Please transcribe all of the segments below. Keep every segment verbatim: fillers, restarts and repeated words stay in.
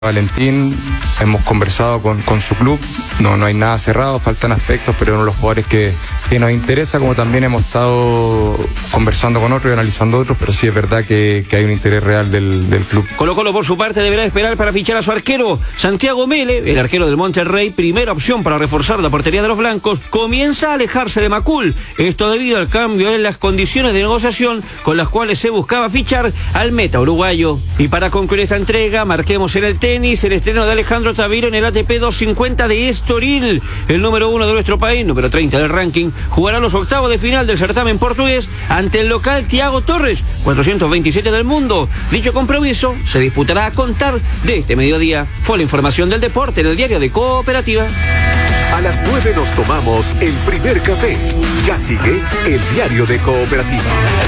Valentín, hemos conversado con, con su club, no, no hay nada cerrado, faltan aspectos, pero uno de los jugadores que, que nos interesa, como también hemos estado conversando con otros y analizando otros, pero sí es verdad que, que hay un interés real del, del club. Colo Colo, por su parte, deberá esperar para fichar a su arquero. Santiago Mele, el arquero del Monterrey, primera opción para reforzar la portería de los blancos, comienza a alejarse de Macul. Esto debido al cambio en las condiciones de negociación con las cuales se buscaba fichar al meta uruguayo. Y para concluir esta entrega, marquemos en el tenis el estreno de Alejandro Tavira en el A T P doscientos cincuenta de Estoril. El número uno de nuestro país, número treinta del ranking, jugará los octavos de final del certamen portugués ante el local Thiago Torres, cuatrocientos veintisiete del mundo. Dicho compromiso se disputará a contar de este mediodía. Fue la información del deporte en el diario de Cooperativa. A las nueve nos tomamos el primer café. Ya sigue el diario de Cooperativa.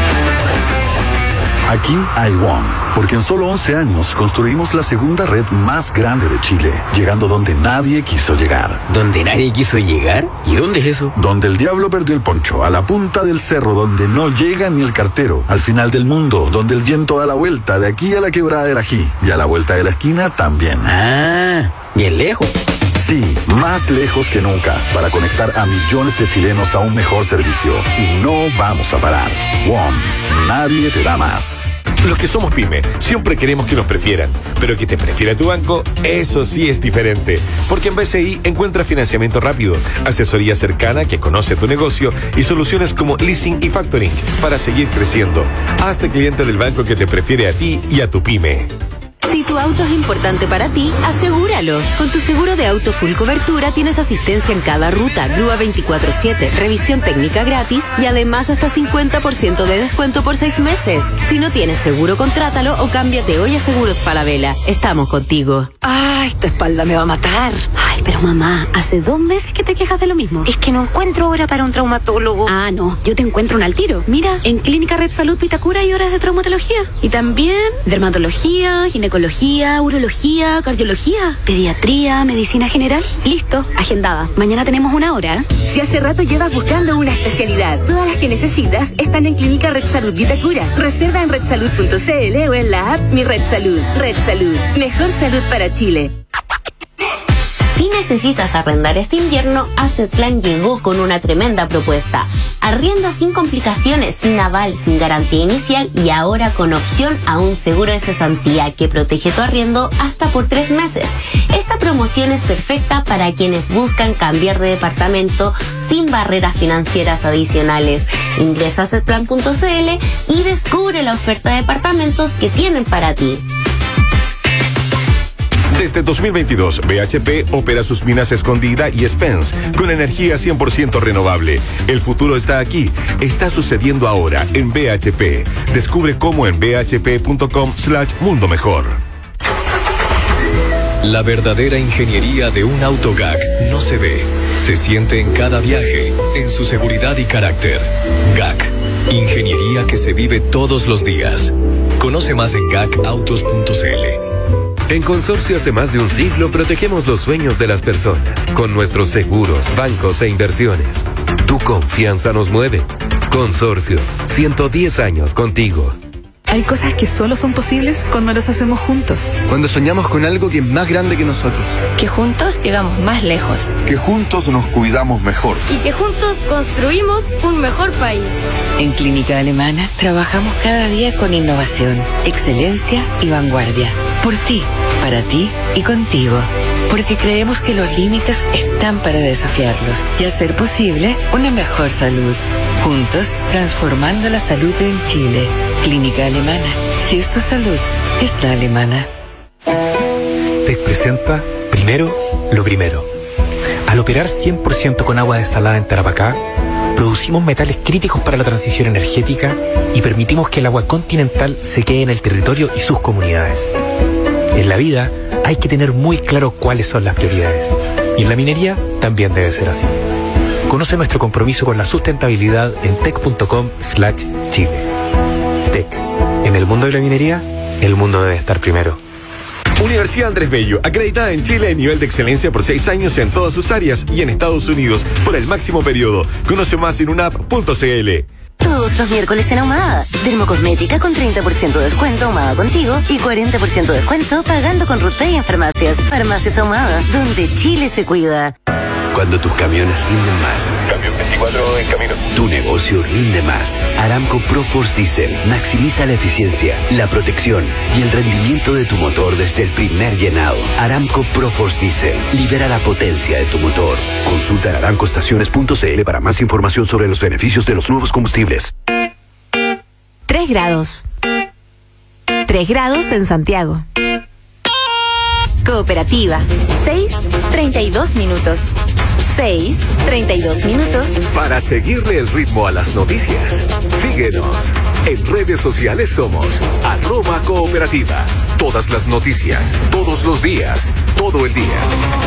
Aquí hay WOM, porque en solo once años construimos la segunda red más grande de Chile, llegando donde nadie quiso llegar. ¿Donde nadie quiso llegar? ¿Y dónde es eso? Donde el diablo perdió el poncho, a la punta del cerro, donde no llega ni el cartero, al final del mundo, donde el viento da la vuelta, de aquí a la quebrada del Ají, y a la vuelta de la esquina también. Ah, bien lejos. Sí, más lejos que nunca, para conectar a millones de chilenos a un mejor servicio. Y no vamos a parar. WOM, nadie te da más. Los que somos pyme, siempre queremos que nos prefieran, pero que te prefiera tu banco, eso sí es diferente. Porque en B C I encuentras financiamiento rápido, asesoría cercana que conoce tu negocio y soluciones como leasing y factoring para seguir creciendo. Hazte cliente del banco que te prefiere a ti y a tu pyme. Si tu auto es importante para ti, asegúralo. Con tu seguro de auto full cobertura tienes asistencia en cada ruta, grúa veinticuatro siete, revisión técnica gratis y además hasta cincuenta por ciento de descuento por seis meses. Si no tienes seguro, contrátalo o cámbiate hoy a Seguros Falabella. Estamos contigo. ¡Ay, esta espalda me va a matar! Ay, pero mamá, hace dos meses que te quejas de lo mismo. Es que no encuentro hora para un traumatólogo. Ah, no, yo te encuentro un al tiro. Mira, en Clínica Red Salud Vitacura hay horas de traumatología. Y también dermatología, ginecología, urología, cardiología, pediatría, medicina general. Listo, agendada. Mañana tenemos una hora. Si hace rato llevas buscando una especialidad, todas las que necesitas están en Clínica Red Salud Vitacura. Reserva en red salud punto c l o en la app Mi Red Salud. Red Salud, mejor salud para Chile. Si necesitas arrendar este invierno, Assetplan llegó con una tremenda propuesta. Arrienda sin complicaciones, sin aval, sin garantía inicial y ahora con opción a un seguro de cesantía que protege tu arriendo hasta por tres meses. Esta promoción es perfecta para quienes buscan cambiar de departamento sin barreras financieras adicionales. Ingresa a assetplan punto c l y descubre la oferta de departamentos que tienen para ti. Desde dos mil veintidós, B H P opera sus minas Escondida y Spence con energía cien por ciento renovable. El futuro está aquí, está sucediendo ahora en B H P. Descubre cómo en b h p punto com slash mundo mejor. La verdadera ingeniería de un auto G A C no se ve, se siente en cada viaje, en su seguridad y carácter. G A C, ingeniería que se vive todos los días. Conoce más en gacautos punto c l. En Consorcio hace más de un siglo protegemos los sueños de las personas con nuestros seguros, bancos e inversiones. Tu confianza nos mueve. Consorcio, ciento diez años contigo. Hay cosas que solo son posibles cuando las hacemos juntos. Cuando soñamos con algo que es más grande que nosotros. Que juntos llegamos más lejos. Que juntos nos cuidamos mejor. Y que juntos construimos un mejor país. En Clínica Alemana trabajamos cada día con innovación, excelencia y vanguardia. Por ti, para ti y contigo. Porque creemos que los límites están para desafiarlos y hacer posible una mejor salud. Juntos, transformando la salud en Chile. Clínica Alemana. Si es tu salud, es la alemana. Te presenta Primero lo Primero. Al operar cien por ciento con agua desalada en Tarapacá, producimos metales críticos para la transición energética y permitimos que el agua continental se quede en el territorio y sus comunidades. En la vida hay que tener muy claro cuáles son las prioridades. Y en la minería también debe ser así. Conoce nuestro compromiso con la sustentabilidad en tec punto com slash chile. Tec. En el mundo de la minería, el mundo debe estar primero. Universidad Andrés Bello, acreditada en Chile en nivel de excelencia por seis años en todas sus áreas y en Estados Unidos por el máximo periodo. Conoce más en unap punto c l. todos los miércoles en Ahumada. Dermocosmética con treinta por ciento de descuento Ahumada Contigo y cuarenta por ciento de descuento pagando con RutPay en farmacias. Farmacias Ahumada, donde Chile se cuida. Cuando tus camiones rinden más. Camión veinticuatro en camino. Tu negocio rinde más. Aramco ProForce Diesel maximiza la eficiencia, la protección y el rendimiento de tu motor desde el primer llenado. Aramco ProForce Diesel libera la potencia de tu motor. Consulta en aramco estaciones punto c l para más información sobre los beneficios de los nuevos combustibles. Tres grados. Tres grados en Santiago. Cooperativa. Seis, treinta y dos minutos. Seis, treinta y dos minutos. Para seguirle el ritmo a las noticias, síguenos. En redes sociales somos arroba cooperativa. Todas las noticias, todos los días, todo el día.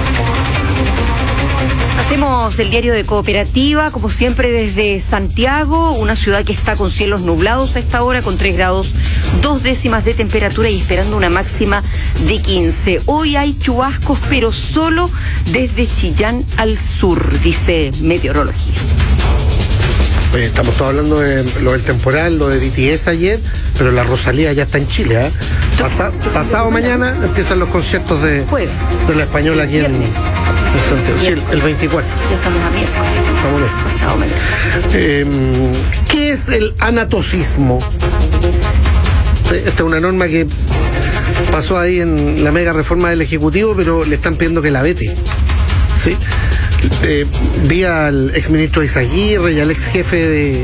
Hacemos el diario de Cooperativa, como siempre desde Santiago, una ciudad que está con cielos nublados a esta hora, con tres grados, dos décimas de temperatura y esperando una máxima de quince. Hoy hay chubascos, pero solo desde Chillán al sur, dice Meteorología. Oye, estamos todos hablando de lo del temporal, lo de B T S ayer, pero la Rosalía ya está en Chile, ¿eh? Pasa, pasado mañana empiezan los conciertos de, de la Española aquí en, en Santiago. Sí, el, el veinticuatro. Ya estamos a miércoles. Estamos lejos. Pasado mañana. Eh, ¿Qué es el anatocismo? Esta es una norma que pasó ahí en la mega reforma del Ejecutivo, pero le están pidiendo que la vete. ¿Sí? Eh, vi al exministro Izaguirre y al ex jefe de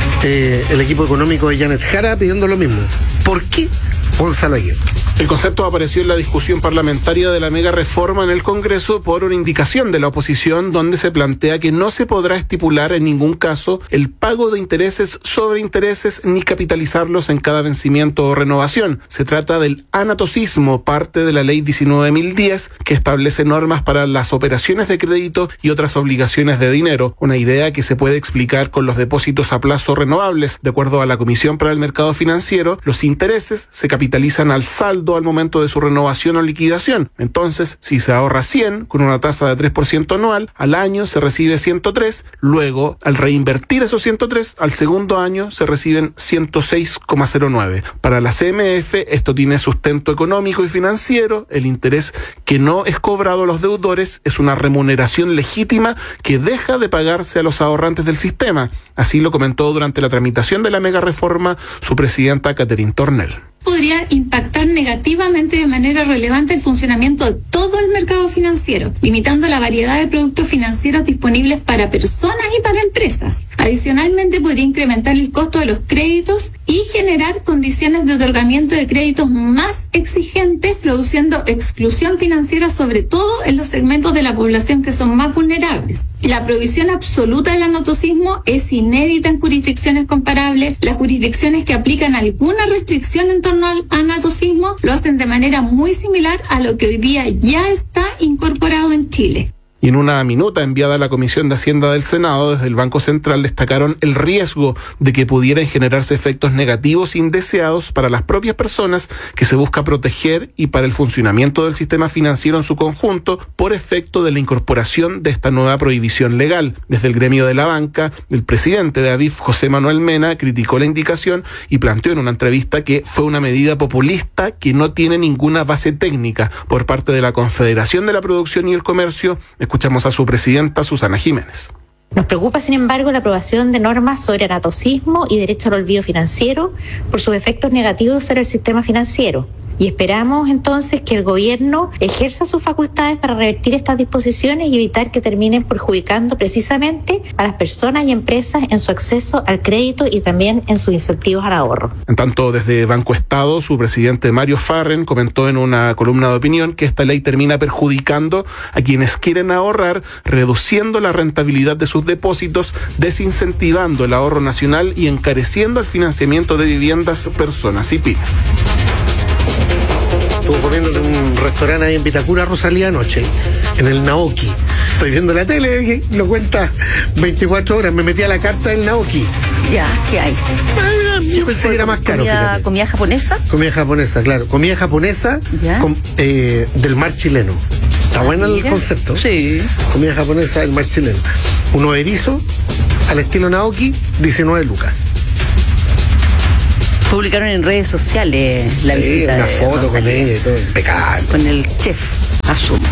eh, el equipo económico de Janet Jara pidiendo lo mismo. ¿Por qué? Gonzalo Aguirre. El concepto apareció en la discusión parlamentaria de la mega reforma en el Congreso por una indicación de la oposición donde se plantea que no se podrá estipular en ningún caso el pago de intereses sobre intereses ni capitalizarlos en cada vencimiento o renovación. Se trata del anatocismo, parte de la ley diecinueve mil diez, que establece normas para las operaciones de crédito y otras obligaciones de dinero, una idea que se puede explicar con los depósitos a plazo renovables. De acuerdo a la Comisión para el Mercado Financiero, los intereses se capitalizan al saldo al momento de su renovación o liquidación. Entonces, si se ahorra cien con una tasa de tres por ciento anual, al año se recibe ciento tres, luego al reinvertir esos ciento tres, al segundo año se reciben ciento seis coma cero nueve. Para la C M F esto tiene sustento económico y financiero. El interés que no es cobrado a los deudores es una remuneración legítima que deja de pagarse a los ahorrantes del sistema. Así lo comentó durante la tramitación de la mega reforma su presidenta Catherine Tornel. Podría impactar negativamente de manera relevante el funcionamiento de todo el mercado financiero, limitando la variedad de productos financieros disponibles para personas y para empresas. Adicionalmente, podría incrementar el costo de los créditos y generar condiciones de otorgamiento de créditos más exigentes, produciendo exclusión financiera, sobre todo en los segmentos de la población que son más vulnerables. La prohibición absoluta del anatocismo es inédita en jurisdicciones comparables. Las jurisdicciones que aplican alguna restricción en torno al anatocismo lo hacen de manera muy similar a lo que hoy día ya está incorporado en Chile. Y en una minuta enviada a la Comisión de Hacienda del Senado, desde el Banco Central destacaron el riesgo de que pudieran generarse efectos negativos indeseados para las propias personas que se busca proteger y para el funcionamiento del sistema financiero en su conjunto por efecto de la incorporación de esta nueva prohibición legal. Desde el gremio de la banca, el presidente de A B I F, José Manuel Mena, criticó la indicación y planteó en una entrevista que fue una medida populista que no tiene ninguna base técnica. Por parte de la Confederación de la Producción y el Comercio, escuchamos a su presidenta, Susana Jiménez. Nos preocupa, sin embargo, la aprobación de normas sobre anatocismo y derecho al olvido financiero por sus efectos negativos sobre el sistema financiero. Y esperamos entonces que el gobierno ejerza sus facultades para revertir estas disposiciones y evitar que terminen perjudicando precisamente a las personas y empresas en su acceso al crédito y también en sus incentivos al ahorro. En tanto, desde Banco Estado, su presidente Mario Farren comentó en una columna de opinión que esta ley termina perjudicando a quienes quieren ahorrar, reduciendo la rentabilidad de sus depósitos, desincentivando el ahorro nacional y encareciendo el financiamiento de viviendas, personas y pymes. Estuve comiendo en un restaurante ahí en Vitacura, Rosalía, anoche, en el Naoki. Estoy viendo la tele, lo cuenta veinticuatro horas. Me metí a la carta del Naoki. Ya, ¿qué hay? Ay, yo pensé que era más caro. ¿Comida, comida japonesa? Comida japonesa, claro. Comida japonesa con, eh, del mar chileno. Está ah, bueno el concepto. Sí. Comida japonesa del mar chileno. Uno erizo, al estilo Naoki, diecinueve lucas. Publicaron en redes sociales la sí, visita una de foto Rosalía. con ella y todo, impecable. Con el chef, asumo.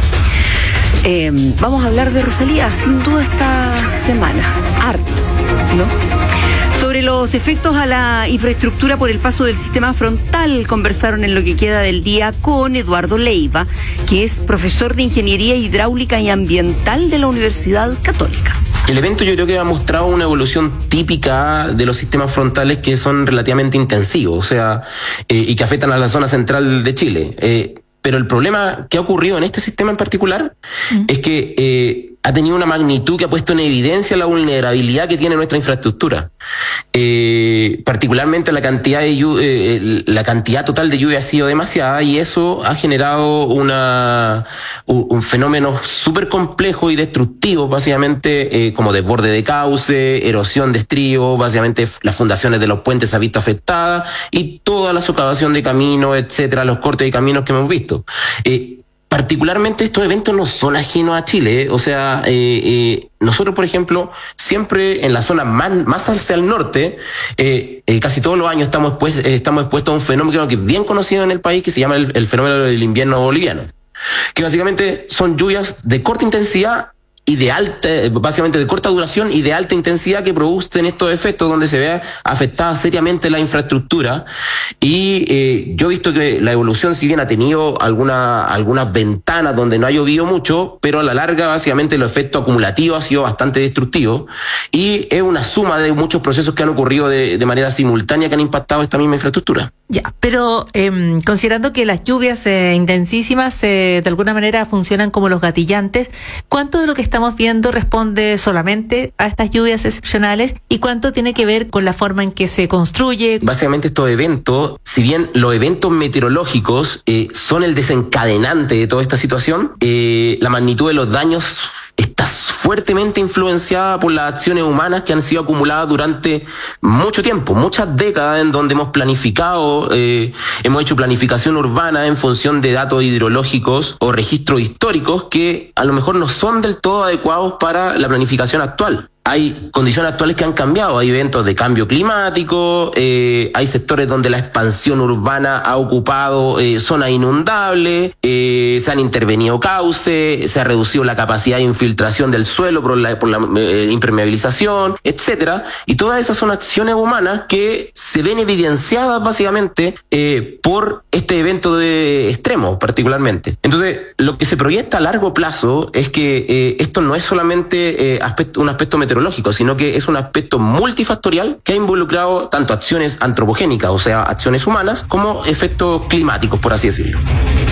Eh, vamos a hablar de Rosalía, sin duda, esta semana. Harto, ¿no? Sobre los efectos a la infraestructura por el paso del sistema frontal, conversaron en lo que queda del día con Eduardo Leiva, que es profesor de Ingeniería Hidráulica y Ambiental de la Universidad Católica. El evento yo creo que ha mostrado una evolución típica de los sistemas frontales que son relativamente intensivos, o sea, eh, y que afectan a la zona central de Chile. Eh, pero el problema que ha ocurrido en este sistema en particular mm. es que eh, ha tenido una magnitud que ha puesto en evidencia la vulnerabilidad que tiene nuestra infraestructura. Eh, particularmente la cantidad de lluv- eh, la cantidad total de lluvia ha sido demasiada y eso ha generado una un, un fenómeno súper complejo y destructivo, básicamente eh, como desborde de cauce, erosión de estribo, básicamente las fundaciones de los puentes se han visto afectadas y toda la socavación de caminos, etcétera, los cortes de caminos que hemos visto. Eh, Particularmente estos eventos no son ajenos a Chile, ¿eh? O sea, eh, eh, nosotros, por ejemplo, siempre en la zona más, más hacia el norte, eh, eh, casi todos los años estamos, pues, eh, estamos expuestos a un fenómeno que es bien conocido en el país, que se llama el, el fenómeno del invierno boliviano, que básicamente son lluvias de corta intensidad y de alta, básicamente de corta duración y de alta intensidad que producen estos efectos donde se ve afectada seriamente la infraestructura. Y eh, yo he visto que la evolución, si bien ha tenido alguna, algunas ventanas donde no ha llovido mucho, pero a la larga básicamente el efecto acumulativo ha sido bastante destructivo y es una suma de muchos procesos que han ocurrido de, de manera simultánea que han impactado esta misma infraestructura. Ya, pero eh, considerando que las lluvias eh, intensísimas eh, de alguna manera funcionan como los gatillantes, ¿cuánto de lo que estamos viendo responde solamente a estas lluvias excepcionales y cuánto tiene que ver con la forma en que se construye? Básicamente estos eventos, si bien los eventos meteorológicos eh, son el desencadenante de toda esta situación, eh, la magnitud de los daños está fuertemente influenciada por las acciones humanas que han sido acumuladas durante mucho tiempo, muchas décadas, en donde hemos planificado, eh, hemos hecho planificación urbana en función de datos hidrológicos o registros históricos que a lo mejor no son del todo adecuados para la planificación actual. Hay condiciones actuales que han cambiado, hay eventos de cambio climático, eh, hay sectores donde la expansión urbana ha ocupado eh, zonas inundables, eh, se han intervenido cauces, se ha reducido la capacidad de infiltración del suelo por la, por la eh, impermeabilización, etcétera. Y todas esas son acciones humanas que se ven evidenciadas básicamente eh, por este evento de extremo particularmente. Entonces, lo que se proyecta a largo plazo es que eh, esto no es solamente eh, aspecto, un aspecto meteorológico, sino que es un aspecto multifactorial que ha involucrado tanto acciones antropogénicas, o sea, acciones humanas, como efectos climáticos, por así decirlo.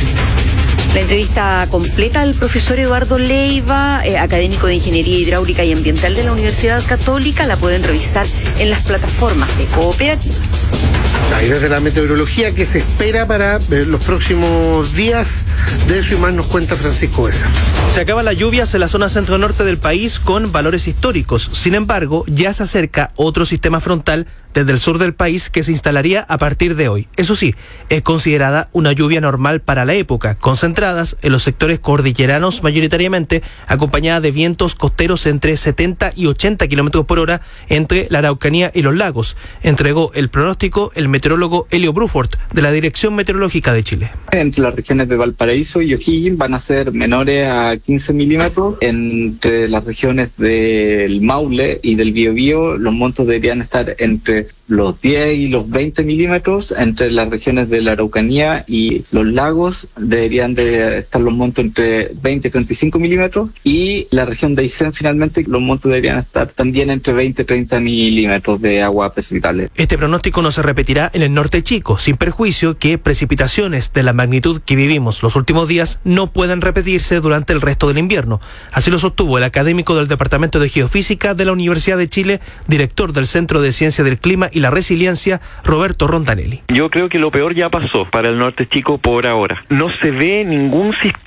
La entrevista completa al profesor Eduardo Leiva, eh, académico de Ingeniería Hidráulica y Ambiental de la Universidad Católica, la pueden revisar en las plataformas de Cooperativa. Ahí desde la meteorología, que se espera para eh, los próximos días, de eso y más nos cuenta Francisco Besa. Se acaban las lluvias en la zona centro-norte del país con valores históricos. Sin embargo, ya se acerca otro sistema frontal desde el sur del país que se instalaría a partir de hoy. Eso sí, es considerada una lluvia normal para la época, concentradas en los sectores cordilleranos mayoritariamente, acompañada de vientos costeros entre setenta y ochenta kilómetros por hora entre la Araucanía y los lagos, entregó el pronóstico el meteorólogo Helio Bruford de la Dirección Meteorológica de Chile. Entre las regiones de Valparaíso y O'Higgins van a ser menores a quince milímetros. Entre las regiones del Maule y del Biobío los montos deberían estar entre los diez y los veinte milímetros. Entre las regiones de la Araucanía y los lagos deberían de estar los montos entre veinte y treinta y cinco milímetros, y la región de Aysén finalmente los montos deberían estar también entre veinte y treinta milímetros de agua precipitable. Este pronóstico no se repetirá en el norte chico, sin perjuicio que precipitaciones de la magnitud que vivimos los últimos días no pueden repetirse durante el resto del invierno. Así lo sostuvo el académico del Departamento de Geofísica de la Universidad de Chile, director del Centro de Ciencia del Clima y la Resiliencia, Roberto Rondanelli. Yo creo que lo peor ya pasó para el norte chico por ahora. No se ve ningún sistema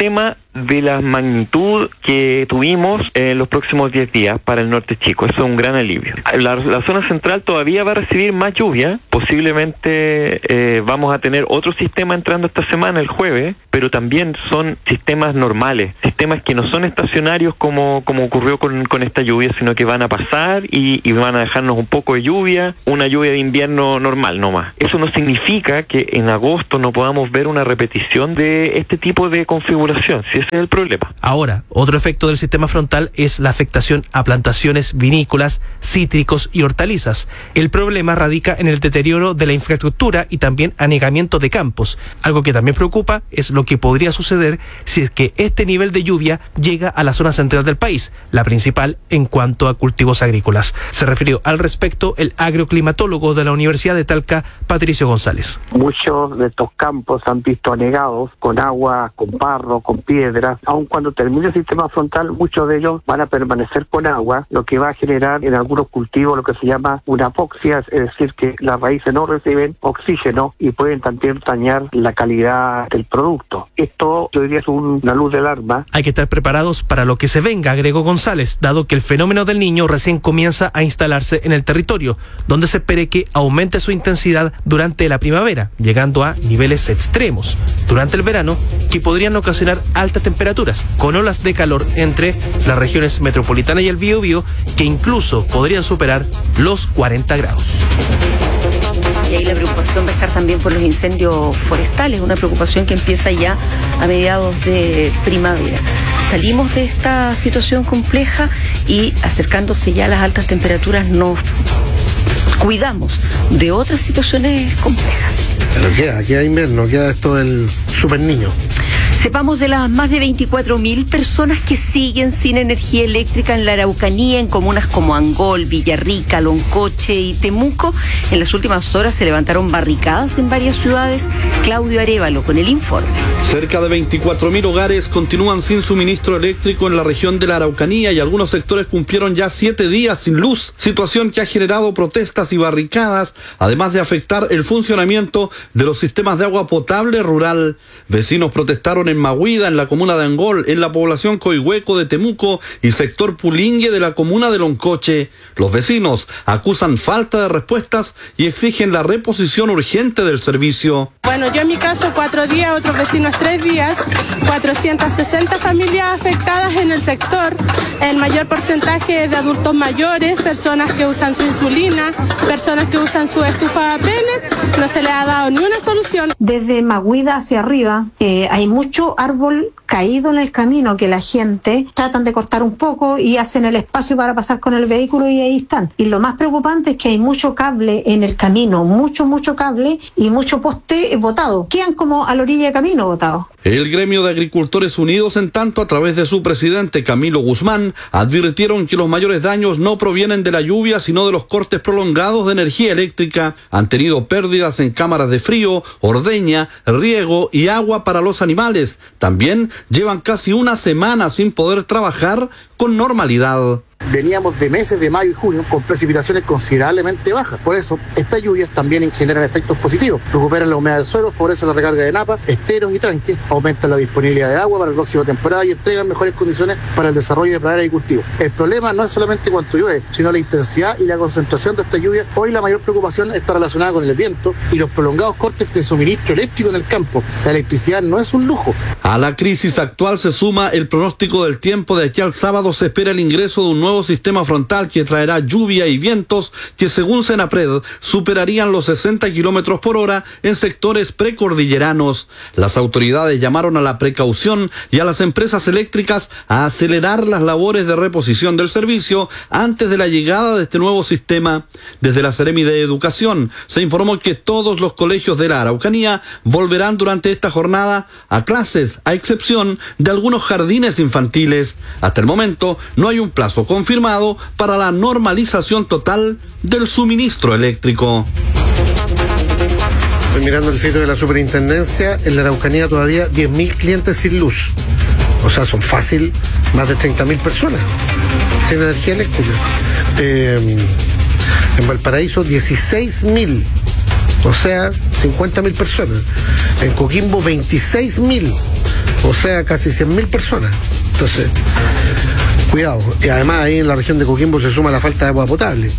de la magnitud que tuvimos en los próximos diez días para el norte chico. Eso es un gran alivio. La, la zona central todavía va a recibir más lluvia. Posiblemente eh, vamos a tener otro sistema entrando esta semana, el jueves, pero también son sistemas normales, sistemas que no son estacionarios como, como ocurrió con, con esta lluvia, sino que van a pasar y, y van a dejarnos un poco de lluvia, una lluvia de invierno normal nomás. Eso no significa que en agosto no podamos ver una repetición de este tipo de configuración, si ese es el problema. Ahora, otro efecto del sistema frontal es la afectación a plantaciones vinícolas, cítricos y hortalizas. El problema radica en el deterioro de la infraestructura y también anegamiento de campos. Algo que también preocupa es lo que podría suceder si es que este nivel de lluvia llega a la zona central del país, la principal en cuanto a cultivos agrícolas. Se refirió al respecto el agroclimatólogo de la Universidad de Talca, Patricio González. Muchos de estos campos han visto anegados con agua, con barro, con piedras. Aun cuando termine el sistema frontal, muchos de ellos van a permanecer con agua, lo que va a generar en algunos cultivos lo que se llama una apoxia, es decir, que las raíces no reciben oxígeno y pueden también dañar la calidad del producto. Esto, yo diría, es un, una luz de alarma. Hay que estar preparados para lo que se venga, agregó González, dado que el fenómeno del Niño recién comienza a instalarse en el territorio, donde se espere que aumente su intensidad durante la primavera, llegando a niveles extremos durante el verano que podrían ocasionar altas temperaturas, con olas de calor entre las regiones metropolitana y el Biobío, que incluso podrían superar los cuarenta grados. Y ahí la preocupación va a estar también por los incendios forestales, una preocupación que empieza ya a mediados de primavera. Salimos de esta situación compleja y acercándose ya a las altas temperaturas nos cuidamos de otras situaciones complejas. Pero queda, queda invierno, queda esto del super niño. Sepamos de las más de veinticuatro mil personas que siguen sin energía eléctrica en la Araucanía, en comunas como Angol, Villarrica, Loncoche y Temuco. En las últimas horas se levantaron barricadas en varias ciudades. Claudio Arévalo con el informe. Cerca de veinticuatro mil hogares continúan sin suministro eléctrico en la región de la Araucanía y algunos sectores cumplieron ya siete días sin luz, situación que ha generado protestas y barricadas, además de afectar el funcionamiento de los sistemas de agua potable rural. Vecinos protestaron en Mahuida, en la comuna de Angol, en la población Coihueco de Temuco y sector Pulingue de la comuna de Loncoche. Los vecinos acusan falta de respuestas y exigen la reposición urgente del servicio. Bueno, yo en mi caso cuatro días, otros vecinos tres días, cuatrocientas sesenta familias afectadas en el sector, el mayor porcentaje de adultos mayores, personas que usan su insulina, personas que usan su estufa pellet, no se le ha dado ni una solución. Desde Mahuida hacia arriba eh, hay mucho árbol caído en el camino que la gente tratan de cortar un poco y hacen el espacio para pasar con el vehículo y ahí están. Y lo más preocupante es que hay mucho cable en el camino, mucho, mucho cable y mucho poste botado. Quedan como a la orilla de camino botados. El gremio de agricultores unidos, en tanto, a través de su presidente Camilo Guzmán, advirtieron que los mayores daños no provienen de la lluvia, sino de los cortes prolongados de energía eléctrica. Han tenido pérdidas en cámaras de frío, ordeña, riego y agua para los animales. También llevan casi una semana sin poder trabajar con normalidad. Veníamos de meses de mayo y junio con precipitaciones considerablemente bajas. Por eso, estas lluvias también generan efectos positivos. Recuperan la humedad del suelo, favorecen la recarga de napas, esteros y tranques, aumentan la disponibilidad de agua para la próxima temporada y entregan mejores condiciones para el desarrollo de praderas y cultivos. El problema no es solamente cuánto llueve, sino la intensidad y la concentración de estas lluvias. Hoy la mayor preocupación está relacionada con el viento y los prolongados cortes de suministro eléctrico en el campo. La electricidad no es un lujo. A la crisis actual se suma el pronóstico del tiempo. De aquí al sábado se espera el ingreso de un nuevo sistema frontal que traerá lluvia y vientos que, según Senapred, superarían los sesenta kilómetros por hora en sectores precordilleranos. Las autoridades llamaron a la precaución y a las empresas eléctricas a acelerar las labores de reposición del servicio antes de la llegada de este nuevo sistema. Desde la Seremi de Educación se informó que todos los colegios de la Araucanía volverán durante esta jornada a clases, a excepción de algunos jardines infantiles. Hasta el momento no hay un plazo confirmado para la normalización total del suministro eléctrico. Estoy mirando el sitio de la superintendencia. En la Araucanía todavía diez mil clientes sin luz. O sea, son fácil más de treinta mil personas sin energía eléctrica. Eh, en Valparaíso dieciséis mil. O sea, cincuenta mil personas. En Coquimbo veintiséis mil. o sea, casi cien mil personas. Entonces, cuidado. Y además ahí en la región de Coquimbo se suma la falta de agua potable.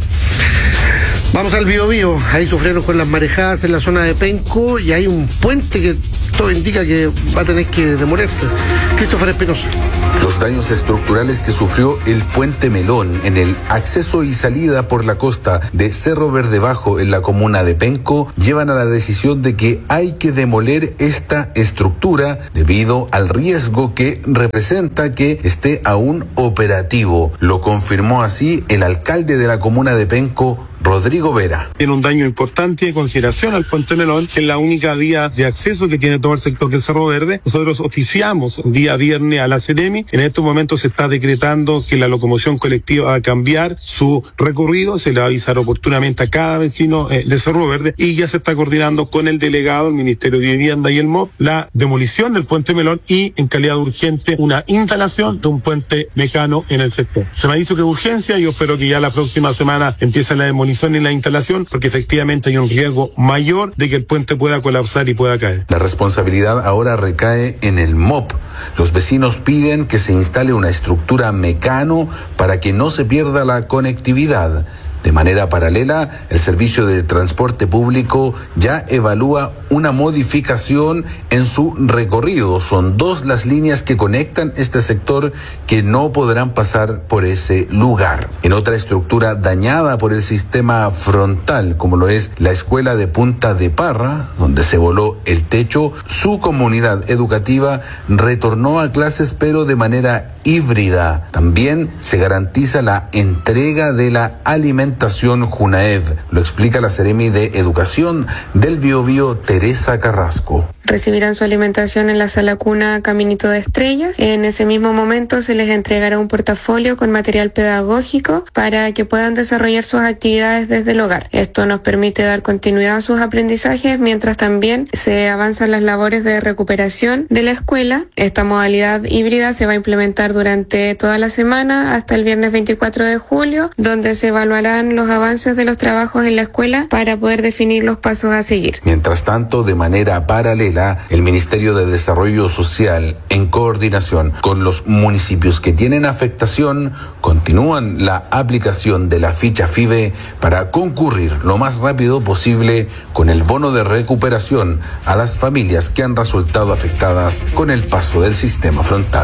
Vamos al Biobío, ahí sufrieron con las marejadas en la zona de Penco y hay un puente que todo indica que va a tener que demolerse. Christopher Espinosa. Los daños estructurales que sufrió el puente Melón en el acceso y salida por la costa de Cerro Verde Bajo en la comuna de Penco llevan a la decisión de que hay que demoler esta estructura debido al riesgo que representa que esté aún operativo. Lo confirmó así el alcalde de la comuna de Penco, Rodrigo Vera. Tiene un daño importante de consideración al puente Melón, que es la única vía de acceso que tiene todo el sector del Cerro Verde. Nosotros oficiamos día viernes a la Ceremi. En estos momentos se está decretando que la locomoción colectiva va a cambiar su recorrido. Se le va a avisar oportunamente a cada vecino eh, de Cerro Verde y ya se está coordinando con el delegado, el Ministerio de Vivienda y el M O P, la demolición del puente Melón y en calidad urgente una instalación de un puente mecano en el sector. Se me ha dicho que es urgencia y yo espero que ya la próxima semana empiece la demolición en la instalación, porque efectivamente hay un riesgo mayor de que el puente pueda colapsar y pueda caer. La responsabilidad ahora recae en el M O P. Los vecinos piden que se instale una estructura mecano para que no se pierda la conectividad. De manera paralela, el servicio de transporte público ya evalúa una modificación en su recorrido. Son dos las líneas que conectan este sector que no podrán pasar por ese lugar. En otra estructura dañada por el sistema frontal, como lo es la escuela de Punta de Parra, donde se voló el techo, su comunidad educativa retornó a clases pero de manera híbrida. También se garantiza la entrega de la alimentación Junaev, lo explica la Seremi de Educación del Biobío, Teresa Carrasco. Recibirán su alimentación en la sala cuna Caminito de Estrellas. En ese mismo momento se les entregará un portafolio con material pedagógico para que puedan desarrollar sus actividades desde el hogar. Esto nos permite dar continuidad a sus aprendizajes mientras también se avanzan las labores de recuperación de la escuela. Esta modalidad híbrida se va a implementar durante toda la semana hasta el viernes veinticuatro de julio, donde se evaluarán los avances de los trabajos en la escuela para poder definir los pasos a seguir. Mientras tanto, de manera paralela, el Ministerio de Desarrollo Social, en coordinación con los municipios que tienen afectación, continúan la aplicación de la ficha FIBE para concurrir lo más rápido posible con el bono de recuperación a las familias que han resultado afectadas con el paso del sistema frontal.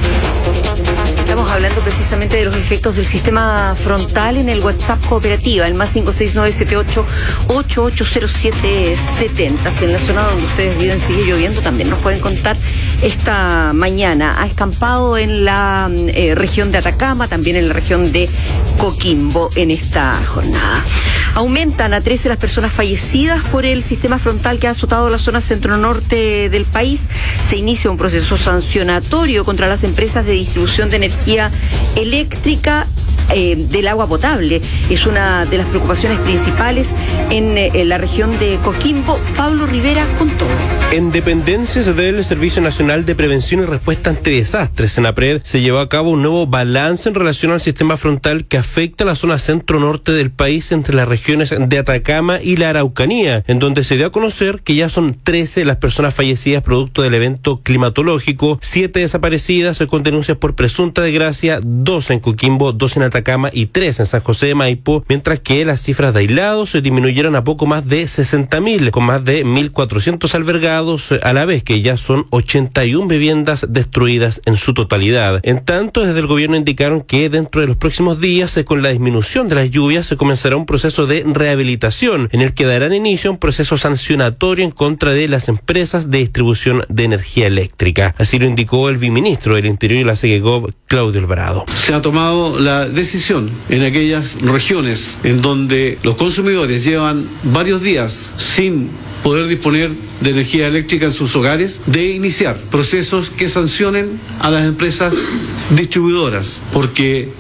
Estamos hablando precisamente de los efectos del sistema frontal en el WhatsApp Cooperativa, el más cinco seis nueve siete ocho ocho ocho cero siete siete cero. Si en la zona donde ustedes viven sigue lloviendo, también nos pueden contar. Esta mañana ha escampado en la eh, región de Atacama, también en la región de Coquimbo en esta jornada. Aumentan a trece las personas fallecidas por el sistema frontal que ha azotado la zona centro-norte del país. Se inicia un proceso sancionatorio contra las empresas de distribución de energía eléctrica eh, del agua potable. Es una de las preocupaciones principales en, eh, en la región de Coquimbo. Pablo Rivera con todo. En dependencias del Servicio Nacional de Prevención y Respuesta ante Desastres, SENAPRED, se llevó a cabo un nuevo balance en relación al sistema frontal que afecta a la zona centro-norte del país entre las regiones de Atacama y la Araucanía, en donde se dio a conocer que ya son trece las personas fallecidas producto del evento climatológico, siete desaparecidas con denuncias por presunta desgracia, dos en Coquimbo, dos en Atacama y tres en San José de Maipo, mientras que las cifras de aislados se disminuyeron a poco más de sesenta mil, con más de mil cuatrocientos albergados, a la vez que ya son ochenta y una viviendas destruidas en su totalidad. En tanto, desde el gobierno indicaron que dentro de los próximos días, con la disminución de las lluvias, se comenzará un proceso de rehabilitación en el que darán inicio a un proceso sancionatorio en contra de las empresas de distribución de energía eléctrica. Así lo indicó el viceministro del Interior y la SEGECOP, Claudio Alvarado. Se ha tomado la decisión en aquellas regiones en donde los consumidores llevan varios días sin poder disponer de energía eléctrica en sus hogares, de iniciar procesos que sancionen a las empresas distribuidoras, porque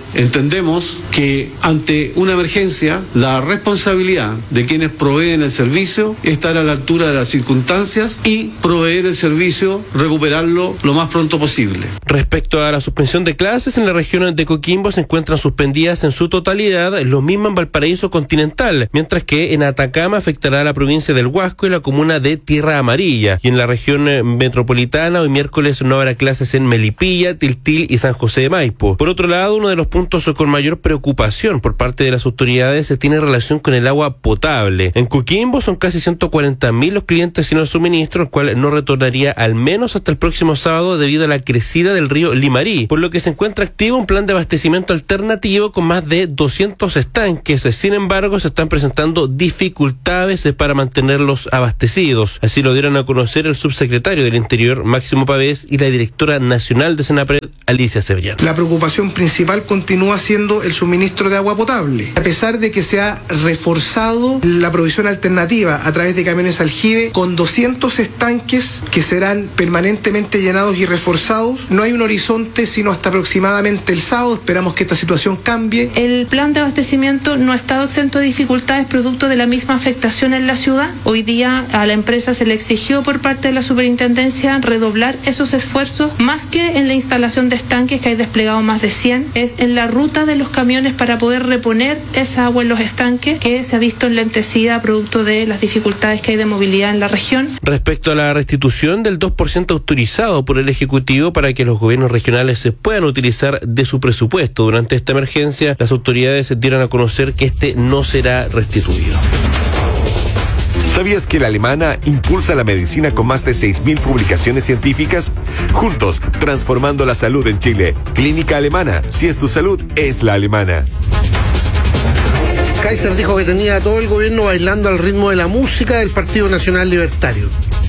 entendemos que ante una emergencia la responsabilidad de quienes proveen el servicio es estar a la altura de las circunstancias y proveer el servicio, recuperarlo lo más pronto posible. Respecto a la suspensión de clases, en la región de Coquimbo se encuentran suspendidas en su totalidad, lo mismo en Valparaíso continental, mientras que en Atacama afectará a la provincia del Huasco y la comuna de Tierra Amarilla. Y en la región metropolitana, hoy miércoles no habrá clases en Melipilla, Tiltil y San José de Maipo. Por otro lado, uno de los puntos con mayor preocupación por parte de las autoridades se tiene relación con el agua potable. En Coquimbo son casi ciento cuarenta mil los clientes sin el suministro, el cual no retornaría al menos hasta el próximo sábado debido a la crecida del río Limarí, por lo que se encuentra activo un plan de abastecimiento alternativo con más de doscientos estanques. Sin embargo, se están presentando dificultades para mantenerlos abastecidos. Así lo dieron a conocer el subsecretario del Interior, Máximo Pavés, y la directora nacional de Senapred, Alicia Sevillano. La preocupación principal continúa siendo el suministro de agua potable. A pesar de que se ha reforzado la provisión alternativa a través de camiones aljibe con doscientos estanques que serán permanentemente llenados y reforzados, no hay un horizonte sino hasta aproximadamente el sábado. Esperamos que esta situación cambie. El plan de abastecimiento no ha estado exento de dificultades producto de la misma afectación en la ciudad. Hoy día a la empresa se le exigió por parte de la superintendencia redoblar esos esfuerzos, más que en la instalación de estanques, que hay desplegado más de cien, es en la ruta de los camiones para poder reponer esa agua en los estanques, que se ha visto enlentecida producto de las dificultades que hay de movilidad en la región. Respecto a la restitución del dos por ciento autorizado por el Ejecutivo para que los gobiernos regionales se puedan utilizar de su presupuesto durante esta emergencia, las autoridades dieron a conocer que este no será restituido. ¿Sabías que la Alemana impulsa la medicina con más de seis mil publicaciones científicas? Juntos, transformando la salud en Chile. Clínica Alemana. Si es tu salud, es la alemana. Kaiser dijo que tenía a todo el gobierno bailando al ritmo de la música del Partido Nacional Libertario.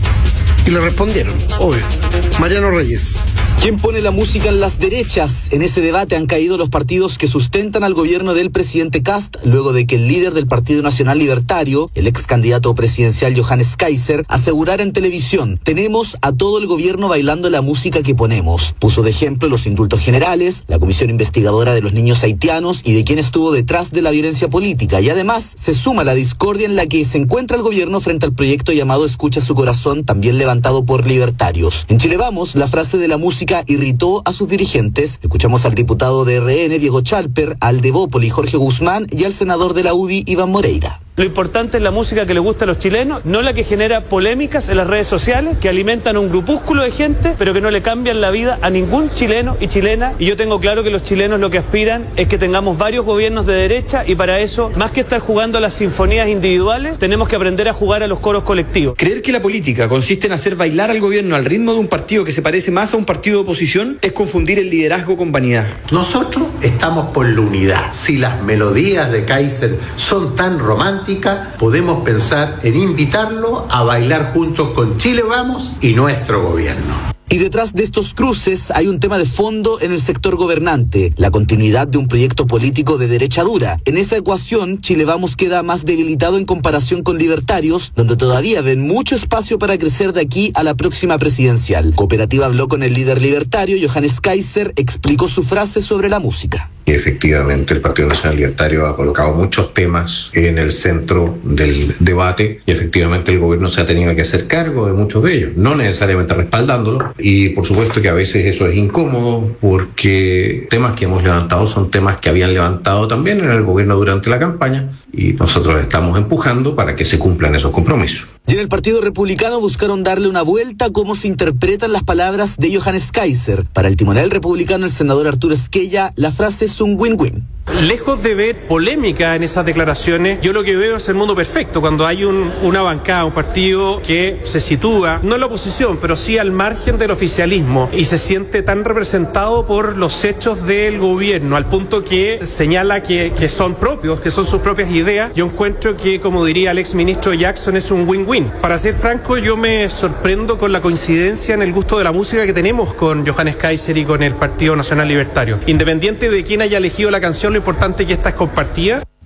Y le respondieron, obvio. Mariano Reyes. ¿Quién pone la música en las derechas? En ese debate han caído los partidos que sustentan al gobierno del presidente Kast, luego de que el líder del Partido Nacional Libertario, el ex candidato presidencial Johannes Kaiser, asegurara en televisión: tenemos a todo el gobierno bailando la música que ponemos. Puso de ejemplo los indultos generales, la comisión investigadora de los niños haitianos y de quién estuvo detrás de la violencia política, y además se suma la discordia en la que se encuentra el gobierno frente al proyecto llamado Escucha su corazón, también levantado por libertarios. En Chile Vamos, la frase de la música irritó a sus dirigentes. Escuchamos al diputado de R N, Diego Chalper, al de Bópoli, Jorge Guzmán, y al senador de la U D I, Iván Moreira. Lo importante es la música que le gusta a los chilenos, no la que genera polémicas en las redes sociales, que alimentan un grupúsculo de gente, pero que no le cambian la vida a ningún chileno y chilena. Y yo tengo claro que los chilenos lo que aspiran es que tengamos varios gobiernos de derecha, y para eso, más que estar jugando a las sinfonías individuales, tenemos que aprender a jugar a los coros colectivos. Creer que la política consiste en hacer bailar al gobierno al ritmo de un partido que se parece más a un partido de oposición es confundir el liderazgo con vanidad. Nosotros estamos por la unidad. Si las melodías de Kaiser son tan románticas, podemos pensar en invitarlo a bailar juntos con Chile Vamos y nuestro gobierno. Y detrás de estos cruces hay un tema de fondo en el sector gobernante, la continuidad de un proyecto político de derecha dura. En esa ecuación, Chile Vamos queda más debilitado en comparación con libertarios, donde todavía ven mucho espacio para crecer de aquí a la próxima presidencial. Cooperativa habló con el líder libertario, Johannes Kaiser, explicó su frase sobre la música. Y efectivamente el Partido Nacional Libertario ha colocado muchos temas en el centro del debate, y efectivamente el gobierno se ha tenido que hacer cargo de muchos de ellos, no necesariamente respaldándolo. Y por supuesto que a veces eso es incómodo, porque temas que hemos levantado son temas que habían levantado también en el gobierno durante la campaña, y nosotros estamos empujando para que se cumplan esos compromisos. Y en el Partido Republicano buscaron darle una vuelta a cómo se interpretan las palabras de Johannes Kaiser. Para el timonel republicano, el senador Arturo Esquella, la frase es un win-win. Lejos de ver polémica en esas declaraciones, yo lo que veo es el mundo perfecto, cuando hay un, una bancada, un partido que se sitúa, no en la oposición, pero sí al margen del oficialismo, y se siente tan representado por los hechos del gobierno, al punto que señala que, que son propios, que son sus propias ideas. Yo encuentro que, como diría el ex ministro Jackson, es un win-win. Para ser franco, yo me sorprendo con la coincidencia en el gusto de la música que tenemos con Johannes Kaiser y con el Partido Nacional Libertario. Independiente de quién haya elegido la canción, lo importante es que esta es compartida.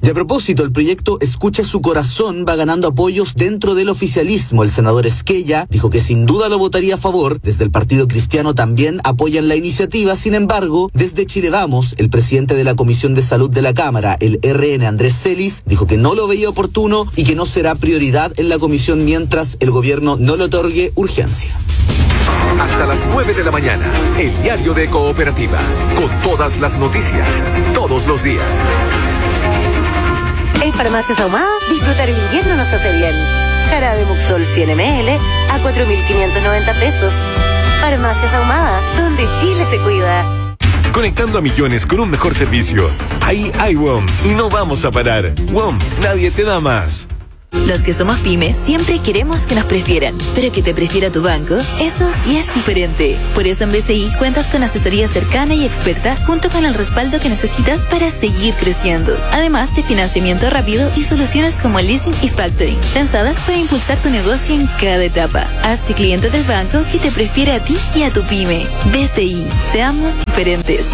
Y a propósito, el proyecto Escucha su corazón va ganando apoyos dentro del oficialismo. El senador Esquella dijo que sin duda lo votaría a favor. Desde el Partido Cristiano también apoyan la iniciativa. Sin embargo, desde Chile Vamos, el presidente de la Comisión de Salud de la Cámara, el R N Andrés Celis, dijo que no lo veía oportuno y que no será prioridad en la comisión mientras el gobierno no le otorgue urgencia. Hasta las nueve de la mañana, el diario de Cooperativa, con todas las noticias, todos los días. En Farmacias Ahumada, disfrutar el invierno nos hace bien. Jarabe Muxol cien mililitros a cuatro mil quinientos noventa pesos. Farmacias Ahumada, donde Chile se cuida. Conectando a millones con un mejor servicio. Ahí hay W O M y no vamos a parar. W O M, nadie te da más. Los que somos pymes siempre queremos que nos prefieran, pero que te prefiera tu banco, eso sí es diferente. Por eso en B C I cuentas con asesoría cercana y experta junto con el respaldo que necesitas para seguir creciendo. Además de financiamiento rápido y soluciones como el leasing y factoring, pensadas para impulsar tu negocio en cada etapa. Hazte cliente del banco que te prefiere a ti y a tu pyme. B C I, seamos diferentes.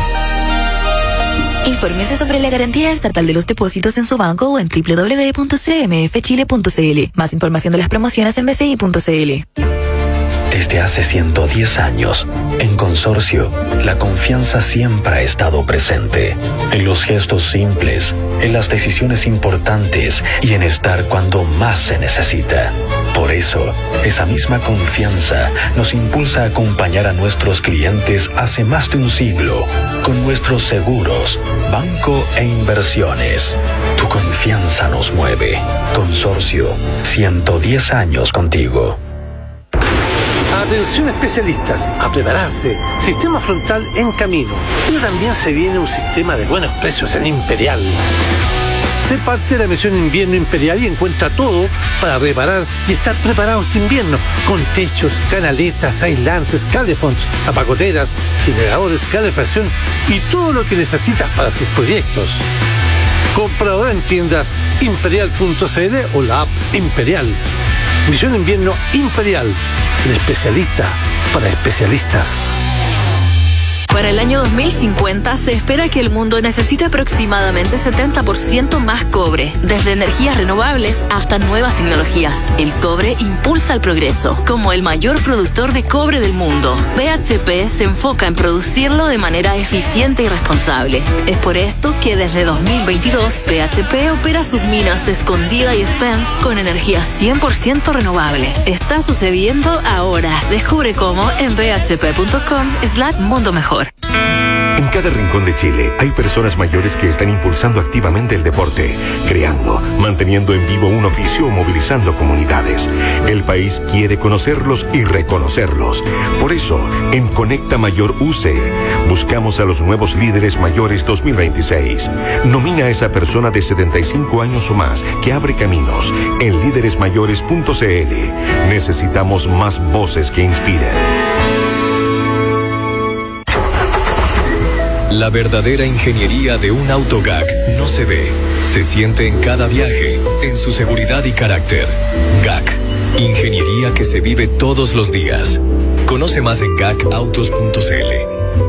Infórmese sobre la garantía estatal de los depósitos en su banco o en doble u doble u doble u punto c m f chile punto c l. Más información de las promociones en b c i punto c l. Desde hace ciento diez años, en Consorcio, la confianza siempre ha estado presente. En los gestos simples, en las decisiones importantes y en estar cuando más se necesita. Por eso, esa misma confianza nos impulsa a acompañar a nuestros clientes hace más de un siglo con nuestros seguros, banco e inversiones. Tu confianza nos mueve. Consorcio, ciento diez años contigo. Atención especialistas, a prepararse. Sistema frontal en camino. Pero también se viene un sistema de buenos precios en Imperial. Sé parte de la misión Invierno Imperial y encuentra todo para reparar y estar preparado este invierno, con techos, canaletas, aislantes, calefonds, zapacoteras, generadores, calefacción y todo lo que necesitas para tus proyectos. Compra ahora en tiendas imperial punto c l o la app Imperial. Misión Invierno Imperial, el especialista para especialistas. Para el año dos mil cincuenta se espera que el mundo necesite aproximadamente setenta por ciento más cobre, desde energías renovables hasta nuevas tecnologías. El cobre impulsa el progreso. Como el mayor productor de cobre del mundo, B H P se enfoca en producirlo de manera eficiente y responsable. Es por esto que desde dos mil veintidós B H P opera sus minas Escondida y Spence con energía cien por ciento renovable. Está sucediendo ahora. Descubre cómo en b h p punto com slash mundo mejor. En cada rincón de Chile hay personas mayores que están impulsando activamente el deporte, creando, manteniendo en vivo un oficio o movilizando comunidades. El país quiere conocerlos y reconocerlos. Por eso, en Conecta Mayor U C E, buscamos a los nuevos líderes mayores dos mil veintiséis. Nomina a esa persona de setenta y cinco años o más que abre caminos en líderes mayores punto c l. Necesitamos más voces que inspiren. La verdadera ingeniería de un auto G A C no se ve, se siente en cada viaje, en su seguridad y carácter. G A C, ingeniería que se vive todos los días. Conoce más en gac autos punto c l.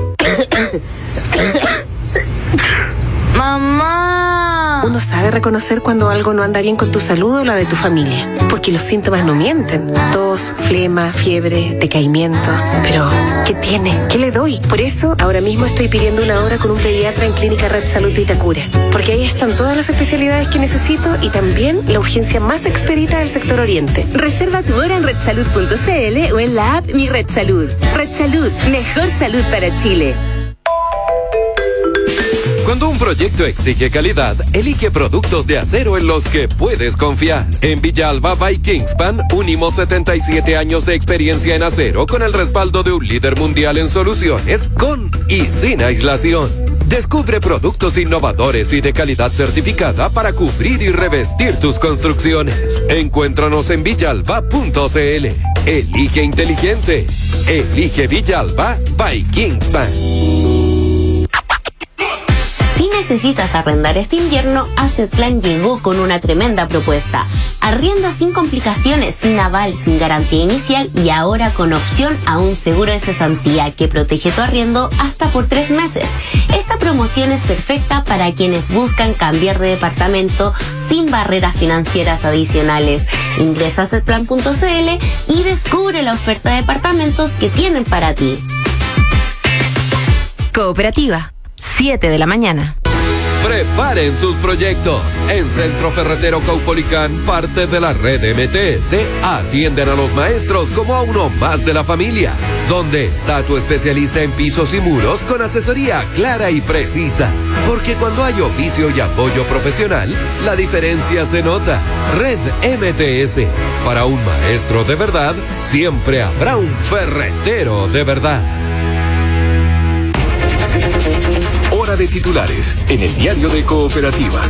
¡Mamá! Uno sabe reconocer cuando algo no anda bien con tu salud o la de tu familia, porque los síntomas no mienten. Tos, flema, fiebre, decaimiento. Pero, ¿qué tiene? ¿Qué le doy? Por eso, ahora mismo estoy pidiendo una hora con un pediatra en Clínica Red Salud Vitacura, porque ahí están todas las especialidades que necesito y también la urgencia más expedita del sector oriente. Reserva tu hora en red salud punto c l o en la app Mi Red Salud. Red Salud, mejor salud para Chile. Cuando un proyecto exige calidad, elige productos de acero en los que puedes confiar. En Villalba by Kingspan, unimos setenta y siete años de experiencia en acero con el respaldo de un líder mundial en soluciones, con y sin aislación. Descubre productos innovadores y de calidad certificada para cubrir y revestir tus construcciones. Encuéntranos en villalba punto c l. Elige inteligente. Elige Villalba by Kingspan. necesitas arrendar este invierno, Assetplan llegó con una tremenda propuesta. Arrienda sin complicaciones, sin aval, sin garantía inicial y ahora con opción a un seguro de cesantía que protege tu arriendo hasta por tres meses. Esta promoción es perfecta para quienes buscan cambiar de departamento sin barreras financieras adicionales. Ingresa a assetplan punto c l y descubre la oferta de departamentos que tienen para ti. Cooperativa, siete de la mañana. Preparen sus proyectos. En Centro Ferretero Caupolicán, parte de la red M T S, atienden a los maestros como a uno más de la familia. Donde está tu especialista en pisos y muros con asesoría clara y precisa. Porque cuando hay oficio y apoyo profesional, la diferencia se nota. Red M T S. Para un maestro de verdad, siempre habrá un ferretero de verdad. Hora de titulares en el diario de Cooperativa.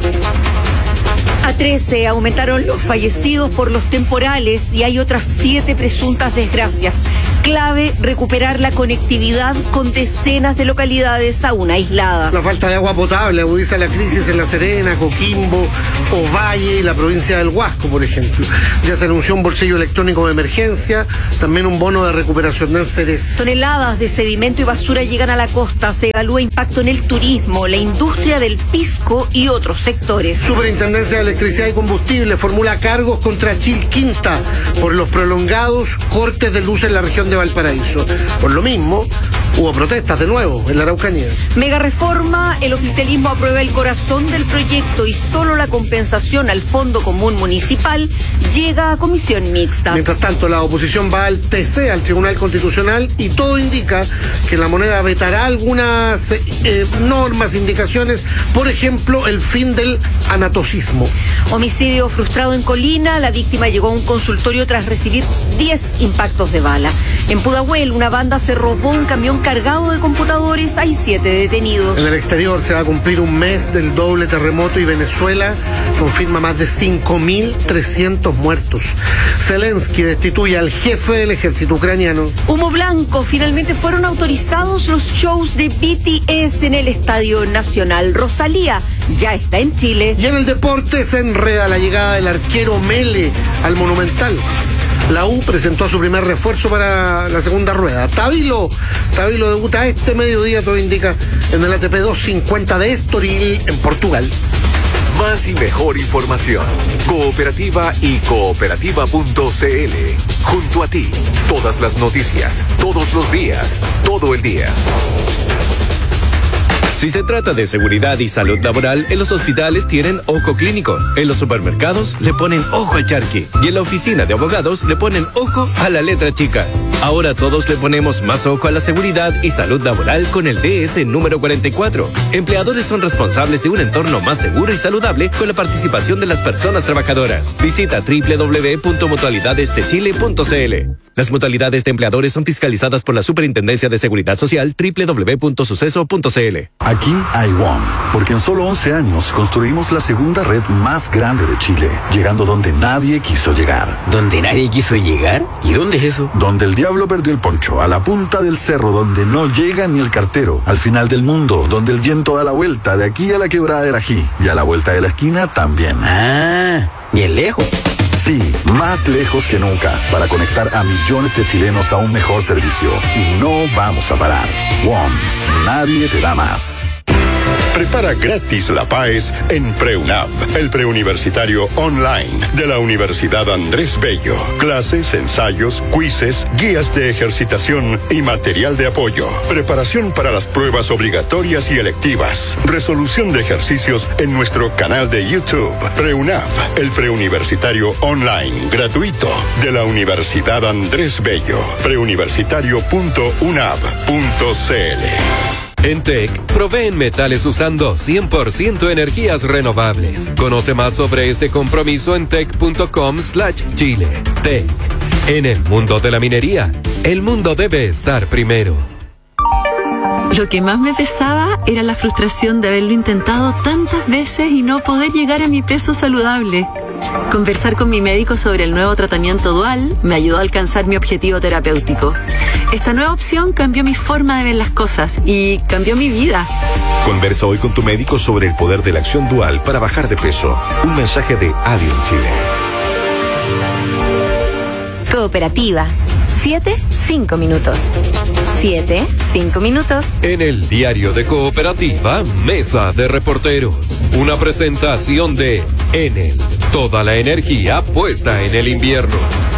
A trece aumentaron los fallecidos por los temporales y hay otras siete presuntas desgracias. Clave recuperar la conectividad con decenas de localidades aún aisladas. La falta de agua potable agudiza la crisis en La Serena, Coquimbo, Ovalle y la provincia del Huasco, por ejemplo. Ya se anunció un bolsillo electrónico de emergencia, también un bono de recuperación de Encerez. Toneladas de sedimento y basura llegan a la costa. Se evalúa impacto en el turismo, la industria del pisco y otros sectores. Superintendencia de Electricidad y Combustible formula cargos contra Chilquinta por los prolongados cortes de luz en la región de Valparaíso. Por lo mismo, hubo protestas de nuevo en la Araucanía. Mega reforma, el oficialismo aprueba el corazón del proyecto y solo la compensación al Fondo Común Municipal llega a comisión mixta. Mientras tanto, la oposición va al T C, al Tribunal Constitucional, y todo indica que la moneda vetará algunas eh, normas, indicaciones, por ejemplo, el fin del anatocismo. Homicidio frustrado en Colina, la víctima llegó a un consultorio tras recibir diez impactos de bala. En Pudahuel, una banda se robó un camión cargado de computadores, hay siete detenidos. En el exterior se va a cumplir un mes del doble terremoto y Venezuela confirma más de cinco mil trescientos muertos. Zelensky destituye al jefe del ejército ucraniano. Humo blanco, finalmente fueron autorizados los shows de B T S en el Estadio Nacional. Rosalía ya está en Chile. Y en el deporte se enreda la llegada del arquero Mele al Monumental. La U presentó a su primer refuerzo para la segunda rueda. Tabilo, Tabilo debuta este mediodía, todo indica, en el A T P doscientos cincuenta de Estoril, en Portugal. Más y mejor información. Cooperativa y cooperativa punto c l. Junto a ti, todas las noticias, todos los días, todo el día. Si se trata de seguridad y salud laboral, en los hospitales tienen ojo clínico, en los supermercados le ponen ojo al charqui y en la oficina de abogados le ponen ojo a la letra chica. Ahora todos le ponemos más ojo a la seguridad y salud laboral con el D S número cuarenta y cuatro. Empleadores son responsables de un entorno más seguro y saludable con la participación de las personas trabajadoras. Visita doble u doble u doble u punto mutualidades de chile punto c l. Las mutualidades de empleadores son fiscalizadas por la Superintendencia de Seguridad Social, doble u doble u doble u punto suceso punto c l. Aquí hay W O M, porque en solo once años construimos la segunda red más grande de Chile, llegando donde nadie quiso llegar. ¿Donde nadie quiso llegar? ¿Y dónde es eso? Donde el diablo perdió el poncho, a la punta del cerro, donde no llega ni el cartero, al final del mundo, donde el viento da la vuelta, de aquí a la quebrada del Ají, y a la vuelta de la esquina también. Ah, bien lejos. Sí, más lejos que nunca, para conectar a millones de chilenos a un mejor servicio. Y no vamos a parar. W O M, nadie te da más. Prepara gratis la P A E S en PreUNAV, el preuniversitario online de la Universidad Andrés Bello. Clases, ensayos, quizzes, guías de ejercitación y material de apoyo. Preparación para las pruebas obligatorias y electivas. Resolución de ejercicios en nuestro canal de YouTube. PreUNAV, el preuniversitario online gratuito de la Universidad Andrés Bello. preuniversitario punto unav punto c l. En T E C, proveen metales usando cien por ciento energías renovables. Conoce más sobre este compromiso en tec punto com slash chile. T E C. En el mundo de la minería, el mundo debe estar primero. Lo que más me pesaba era la frustración de haberlo intentado tantas veces y no poder llegar a mi peso saludable. Conversar con mi médico sobre el nuevo tratamiento dual me ayudó a alcanzar mi objetivo terapéutico. Esta nueva opción cambió mi forma de ver las cosas y cambió mi vida. Conversa hoy con tu médico sobre el poder de la acción dual para bajar de peso. Un mensaje de Adium Chile. Cooperativa. Siete, cinco minutos. Siete, cinco minutos. En el diario de Cooperativa, Mesa de Reporteros. Una presentación de Enel. Toda la energía puesta en el invierno.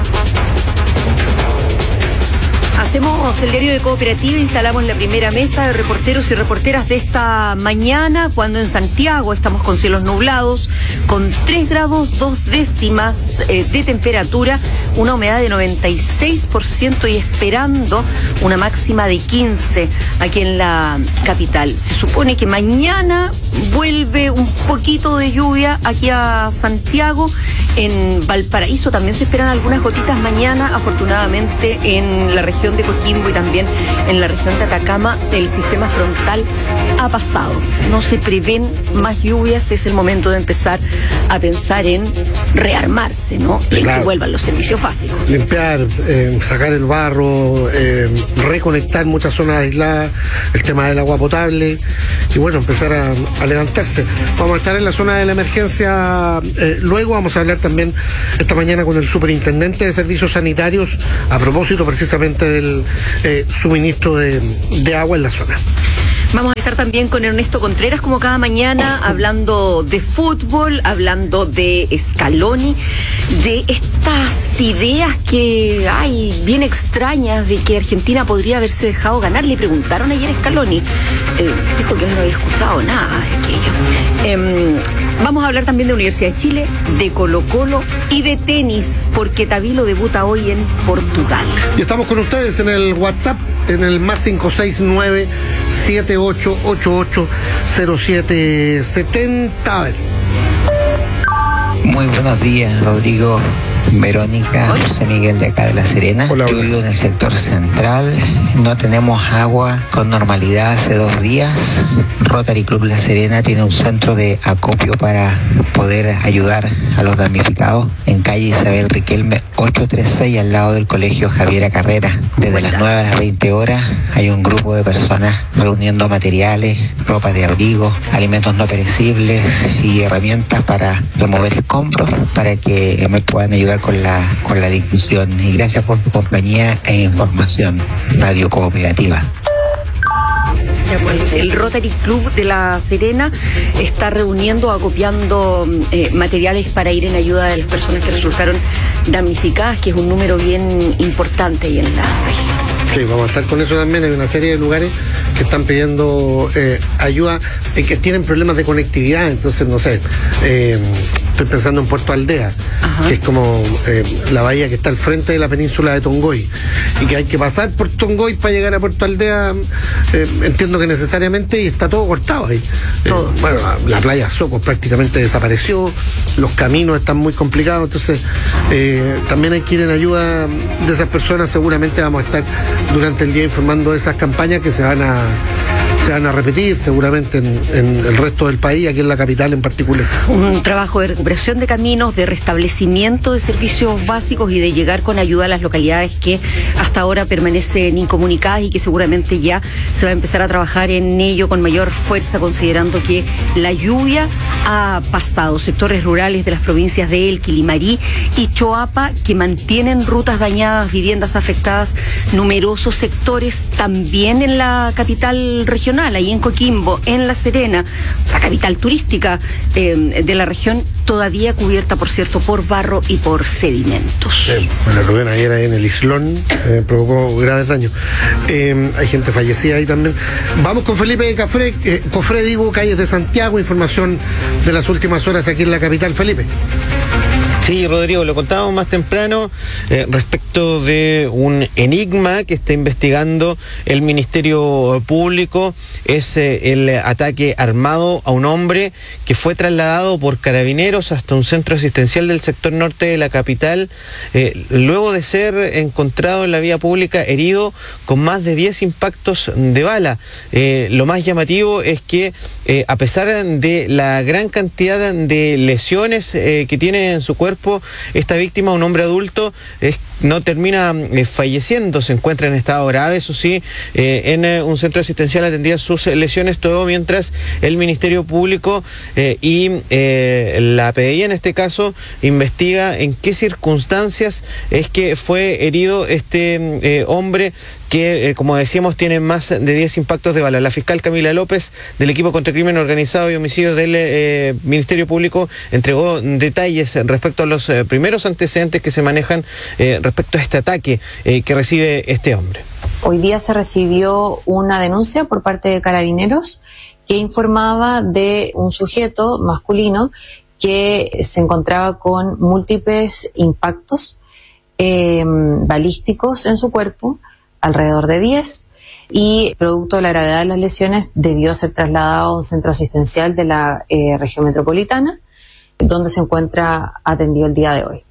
Hacemos el diario de Cooperativa, instalamos la primera mesa de reporteros y reporteras de esta mañana, cuando en Santiago estamos con cielos nublados, con tres grados dos décimas eh, de temperatura, una humedad de noventa y seis por ciento y esperando una máxima de quince aquí en la capital. Se supone que mañana vuelve un poquito de lluvia aquí a Santiago. En Valparaíso también se esperan algunas gotitas mañana, afortunadamente en la región de Coquimbo y también en la región de Atacama el sistema frontal ha pasado. No se prevén más lluvias, es el momento de empezar a pensar en rearmarse, ¿no? Y en que vuelvan los servicios básicos. Limpiar, eh, sacar el barro, eh, reconectar muchas zonas aisladas, el tema del agua potable y bueno, empezar a, a levantarse. Vamos a estar en la zona de la emergencia, eh, luego vamos a hablar también esta mañana con el superintendente de servicios sanitarios a propósito precisamente del eh, suministro de, de agua en la zona. Vamos a estar también con Ernesto Contreras, como cada mañana, hablando de fútbol, hablando de Scaloni, de estas ideas que hay bien extrañas de que Argentina podría haberse dejado ganar. Le preguntaron ayer a Scaloni, eh, dijo que no había escuchado nada de aquello. Eh, vamos a hablar también de Universidad de Chile, de Colo-Colo y de tenis, porque Tabilo debuta hoy en Portugal. Y estamos con ustedes en el WhatsApp, en el más cinco seis nueve siete ocho ocho ocho cero siete siete cero. A ver. Muy buenos días, Rodrigo, Verónica, José Miguel de acá de La Serena. Hola, hola. Yo vivo en el sector central, no tenemos agua con normalidad hace dos días. Rotary Club La Serena tiene un centro de acopio para poder ayudar a los damnificados en calle Isabel Riquelme ochocientos treinta y seis, al lado del colegio Javiera Carrera. Desde las nueve a las veinte horas hay un grupo de personas reuniendo materiales, ropa de abrigo, alimentos no perecibles y herramientas para remover escombros para que me puedan ayudar con la con la discusión. Y gracias por tu compañía e información, Radio Cooperativa. El Rotary Club de La Serena está reuniendo, acopiando eh, materiales para ir en ayuda de las personas que resultaron damnificadas, que es un número bien importante ahí en la región. Sí, vamos a estar con eso también. Hay una serie de lugares que están pidiendo eh, ayuda, eh, que tienen problemas de conectividad. Entonces, no sé, eh, estoy pensando en Puerto Aldea, ajá, que es como eh, la bahía que está al frente de la península de Tongoy, y que hay que pasar por Tongoy para llegar a Puerto Aldea, eh, entiendo que necesariamente, y está todo cortado ahí. Todo. Eh, bueno, la playa Socos prácticamente desapareció, los caminos están muy complicados, entonces eh, también hay que ir en ayuda de esas personas. Seguramente vamos a estar durante el día informando de esas campañas que se van a se van a repetir seguramente en, en el resto del país, aquí en la capital en particular. Un trabajo de recuperación de caminos, de restablecimiento de servicios básicos y de llegar con ayuda a las localidades que hasta ahora permanecen incomunicadas y que seguramente ya se va a empezar a trabajar en ello con mayor fuerza, considerando que la lluvia ha pasado. Sectores rurales de las provincias de El, Quilimarí y Choapa que mantienen rutas dañadas, viviendas afectadas, numerosos sectores también en la capital regional, ahí en Coquimbo, en La Serena, la capital turística eh, de la región, todavía cubierta, por cierto, por barro y por sedimentos. Sí, bueno, la Rubén ayer ahí en el Islón eh, provocó graves daños. Eh, hay gente fallecida ahí también. Vamos con Felipe Cafre, eh, Cofre, digo, calles de Santiago, información de las últimas horas aquí en la capital. Felipe. Sí, Rodrigo, lo contábamos más temprano eh, respecto de un enigma que está investigando el Ministerio Público. Es eh, el ataque armado a un hombre que fue trasladado por carabineros hasta un centro asistencial del sector norte de la capital, eh, luego de ser encontrado en la vía pública herido con más de diez impactos de bala. Eh, lo más llamativo es que eh, a pesar de la gran cantidad de lesiones eh, que tiene en su cuerpo, esta víctima, un hombre adulto, es, no termina eh, falleciendo, se encuentra en estado grave, eso sí, eh, en eh, un centro asistencial atendía sus lesiones, todo mientras el Ministerio Público eh, y eh, la P D I en este caso investiga en qué circunstancias es que fue herido este eh, hombre que, eh, como decíamos, tiene más de diez impactos de bala. La fiscal Camila López, del equipo contra el crimen organizado y homicidios del eh, Ministerio Público, entregó detalles respecto a los eh, primeros antecedentes que se manejan eh, respecto a este ataque eh, que recibe este hombre. Hoy día se recibió una denuncia por parte de Carabineros que informaba de un sujeto masculino que se encontraba con múltiples impactos eh, balísticos en su cuerpo, alrededor de diez, y producto de la gravedad de las lesiones debió ser trasladado a un centro asistencial de la eh, región metropolitana, donde se encuentra atendido el día de hoy.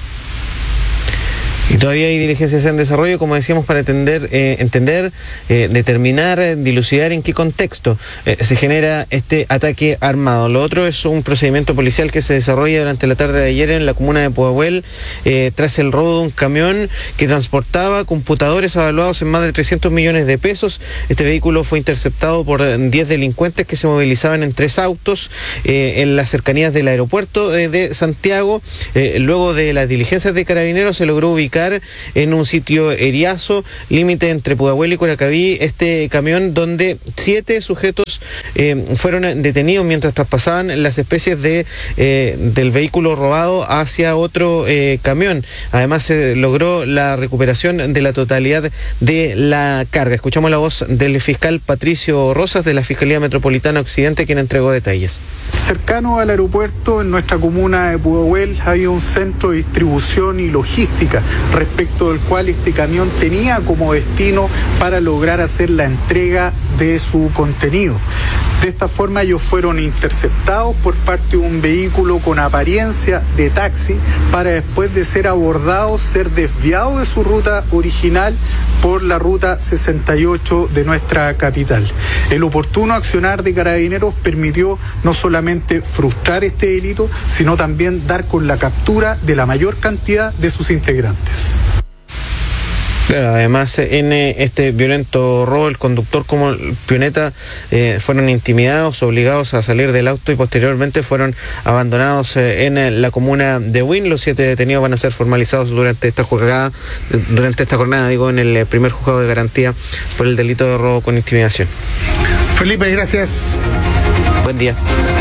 Y todavía hay diligencias en desarrollo, como decíamos, para entender, eh, entender eh, determinar, eh, dilucidar en qué contexto eh, se genera este ataque armado. Lo otro es un procedimiento policial que se desarrolla durante la tarde de ayer en la comuna de Pudahuel, eh, tras el robo de un camión que transportaba computadores avaluados en más de trescientos millones de pesos. Este vehículo fue interceptado por diez delincuentes que se movilizaban en tres autos eh, en las cercanías del aeropuerto eh, de Santiago. Eh, luego de las diligencias de Carabineros se logró ubicar en un sitio Eriazo, límite entre Pudahuel y Curacaví, este camión donde siete sujetos eh, fueron detenidos mientras traspasaban las especies de eh, del vehículo robado hacia otro eh, camión. Además se logró la recuperación de la totalidad de la carga. Escuchamos la voz del fiscal Patricio Rosas de la Fiscalía Metropolitana Occidente, quien entregó detalles. Cercano al aeropuerto, en nuestra comuna de Pudahuel, hay un centro de distribución y logística, respecto del cual este camión tenía como destino para lograr hacer la entrega de su contenido. De esta forma ellos fueron interceptados por parte de un vehículo con apariencia de taxi para, después de ser abordados, ser desviados de su ruta original por la ruta sesenta y ocho de nuestra capital. El oportuno accionar de Carabineros permitió no solamente frustrar este delito, sino también dar con la captura de la mayor cantidad de sus integrantes. Claro, además en eh, este violento robo, el conductor como el pioneta eh, fueron intimidados, obligados a salir del auto y posteriormente fueron abandonados eh, en eh, la comuna de Huin. Los siete detenidos van a ser formalizados durante esta jornada, durante esta jornada, digo, en el primer juzgado de garantía por el delito de robo con intimidación. Felipe, gracias. Buen día.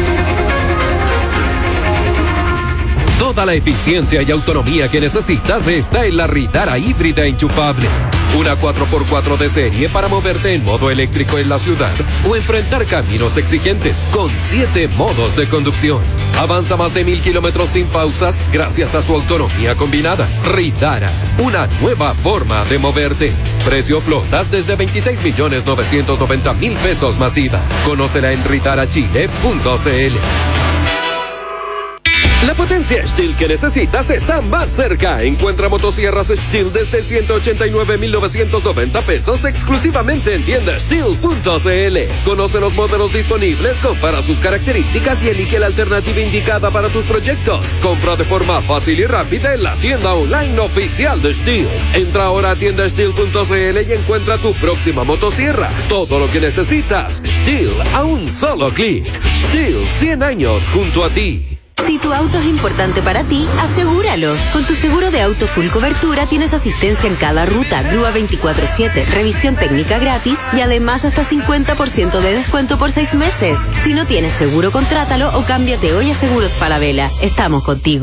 Toda la eficiencia y autonomía que necesitas está en la Ritara híbrida enchufable. Una cuatro por cuatro de serie para moverte en modo eléctrico en la ciudad o enfrentar caminos exigentes con siete modos de conducción. Avanza más de mil kilómetros sin pausas gracias a su autonomía combinada. Ritara, una nueva forma de moverte. Precio flotas desde veintiséis millones novecientos noventa mil pesos masiva. Conócela en ritara chile punto c l. La potencia Stihl que necesitas está más cerca. Encuentra motosierras Stihl desde ciento ochenta y nueve mil novecientos noventa pesos exclusivamente en tienda stihl punto c l. Conoce los modelos disponibles, compara sus características y elige la alternativa indicada para tus proyectos. Compra de forma fácil y rápida en la tienda online oficial de Stihl. Entra ahora a tienda stihl punto c l y encuentra tu próxima motosierra. Todo lo que necesitas, Stihl a un solo clic. Stihl, cien años junto a ti. Si tu auto es importante para ti, asegúralo. Con tu seguro de auto full cobertura tienes asistencia en cada ruta, grúa veinticuatro siete, revisión técnica gratis y además hasta cincuenta por ciento de descuento por seis meses. Si no tienes seguro, contrátalo o cámbiate hoy a Seguros Falabella. Estamos contigo.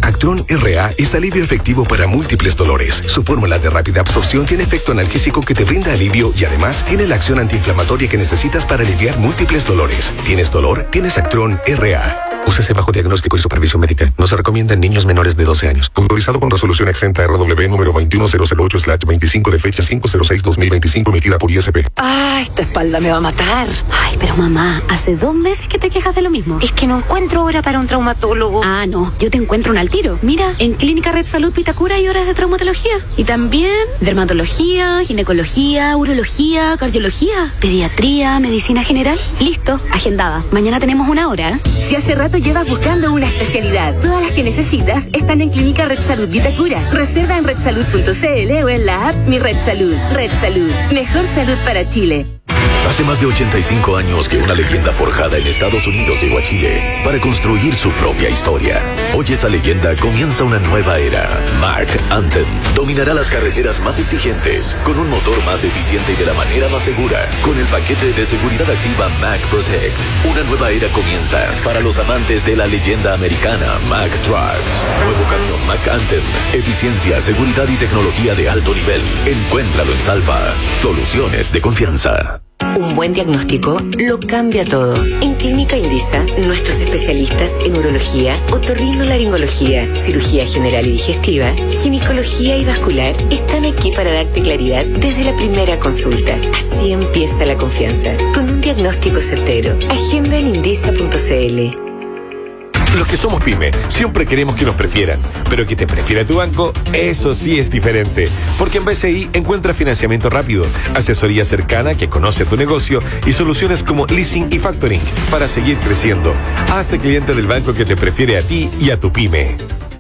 Actron R A es alivio efectivo para múltiples dolores. Su fórmula de rápida absorción tiene efecto analgésico que te brinda alivio y además tiene la acción antiinflamatoria que necesitas para aliviar múltiples dolores. ¿Tienes dolor? Tienes Actron R A. Úsese bajo diagnóstico y supervisión médica. No se recomienda en niños menores de doce años. Autorizado con resolución exenta R W número veintiuno mil ocho slash veinticinco de fecha cinco cero seis dos mil veinticinco emitida por I S P. Ah, esta espalda me va a matar. Ay, pero mamá, hace dos meses que te quejas de lo mismo. Es que no encuentro hora para un traumatólogo. Ah, no, yo te encuentro un al tiro. Mira, en Clínica Red Salud Vitacura hay horas de traumatología. Y también dermatología, ginecología, urología, cardiología, pediatría, medicina general. Listo, agendada. Mañana tenemos una hora. Si hace rato llevas buscando una especialidad, todas las que necesitas están en Clínica Red Salud Vitacura. Reserva en red salud punto c l o en la app Mi Red Salud. Red Salud, mejor salud para Chile. Hace más de ochenta y cinco años que una leyenda forjada en Estados Unidos llegó a Chile para construir su propia historia. Hoy esa leyenda comienza una nueva era. Mack Anthem dominará las carreteras más exigentes con un motor más eficiente y de la manera más segura. Con el paquete de seguridad activa Mack Protect, una nueva era comienza para los amantes de la leyenda americana Mack Trucks. Nuevo camión Mack Anthem, eficiencia, seguridad y tecnología de alto nivel. Encuéntralo en Salva. Soluciones de confianza. Un buen diagnóstico lo cambia todo. En Clínica Indisa, nuestros especialistas en urología, otorrinolaringología, cirugía general y digestiva, ginecología y vascular están aquí para darte claridad desde la primera consulta. Así empieza la confianza, con un diagnóstico certero. Agenda en indisa punto c l. Los que somos pyme siempre queremos que nos prefieran, pero que te prefiera tu banco, eso sí es diferente. Porque en B C I encuentras financiamiento rápido, asesoría cercana que conoce tu negocio y soluciones como leasing y factoring para seguir creciendo. Hazte cliente del banco que te prefiere a ti y a tu pyme.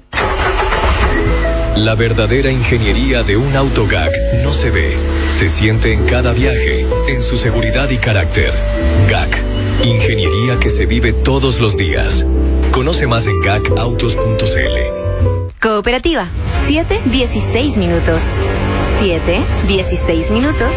La verdadera ingeniería de un auto G A C no se ve, se siente en cada viaje, en su seguridad y carácter. G A C, ingeniería que se vive todos los días. Conoce más en gac autos punto c l. Cooperativa, siete dieciséis minutos. siete dieciséis minutos.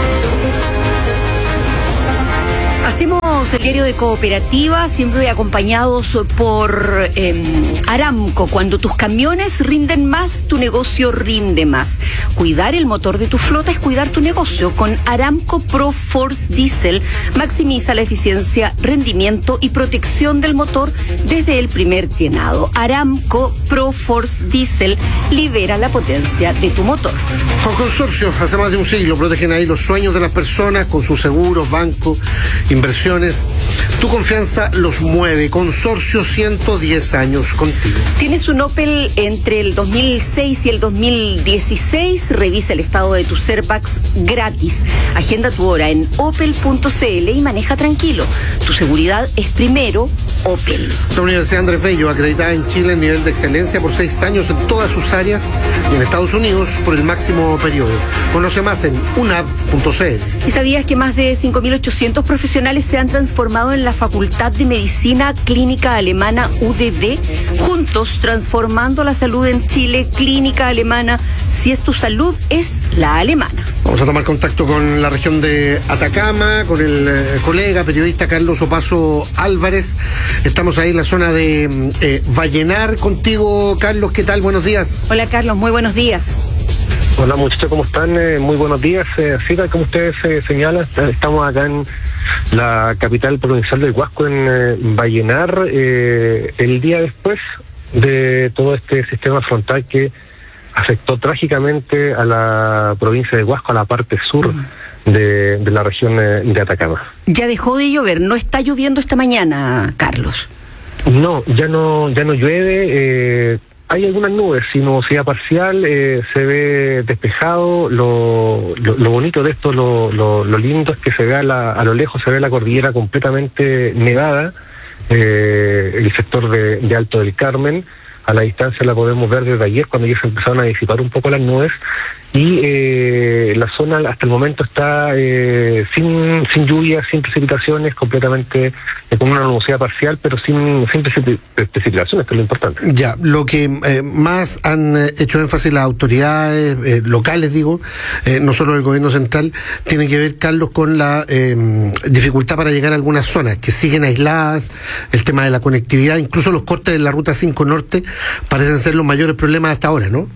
Hacemos el diario de Cooperativa, siempre acompañados por eh, Aramco. Cuando tus camiones rinden más, tu negocio rinde más. Cuidar el motor de tu flota es cuidar tu negocio. Con Aramco Pro Force Diesel maximiza la eficiencia, rendimiento y protección del motor desde el primer llenado. Aramco Pro Force Diesel libera la potencia de tu motor. Con Consorcio, hace más de un siglo, protegen ahí los sueños de las personas con sus seguros, bancos, inversiones. Tu confianza los mueve. Consorcio, ciento diez años contigo. ¿Tienes un Opel entre el dos mil seis y el dos mil dieciséis? Revisa el estado de tus airbags gratis. Agenda tu hora en opel punto c l y maneja tranquilo. Tu seguridad es primero, Opel. La Universidad Andrés Bello, acreditada en Chile en nivel de excelencia por seis años en todas sus áreas y en Estados Unidos por el máximo periodo. Conoce más en unab punto c l. ¿Y sabías que más de cinco mil ochocientos profesionales se han transformado en la Facultad de Medicina Clínica Alemana U D D? Juntos, transformando la salud en Chile. Clínica Alemana, si es tu salud, es la alemana. Vamos a tomar contacto con la región de Atacama, con el eh, colega periodista Carlos Opaso Álvarez. Estamos ahí en la zona de eh, Vallenar contigo, Carlos. ¿Qué tal? Buenos días. Hola, Carlos. Muy buenos días. Hola muchachos, ¿cómo están? Eh, muy buenos días. Eh, así tal como ustedes eh, señalan, estamos acá en la capital provincial del Huasco, en eh, Vallenar, eh, el día después de todo este sistema frontal que afectó trágicamente a la provincia de Huasco, a la parte sur uh-huh. de, de la región eh, de Atacama. Ya dejó de llover, no está lloviendo esta mañana, Carlos. No, ya no, ya no llueve. Eh, Hay algunas nubes y nubosidad parcial, eh, se ve despejado. Lo, lo, lo bonito de esto, lo, lo, lo lindo es que se ve a, la, a lo lejos, se ve la cordillera completamente nevada, eh, el sector de, de Alto del Carmen. A la distancia la podemos ver desde ayer, cuando ya se empezaron a disipar un poco las nubes, y eh, la zona hasta el momento está eh, sin sin lluvia, sin precipitaciones, completamente eh, con una nubosidad parcial, pero sin, sin precipitaciones, que es lo importante. Ya, lo que eh, más han hecho énfasis las autoridades eh, locales, digo, eh, no solo el gobierno central, tiene que ver, Carlos, con la eh, dificultad para llegar a algunas zonas que siguen aisladas, el tema de la conectividad, incluso los cortes de la ruta cinco Norte parecen ser los mayores problemas hasta ahora, ¿no?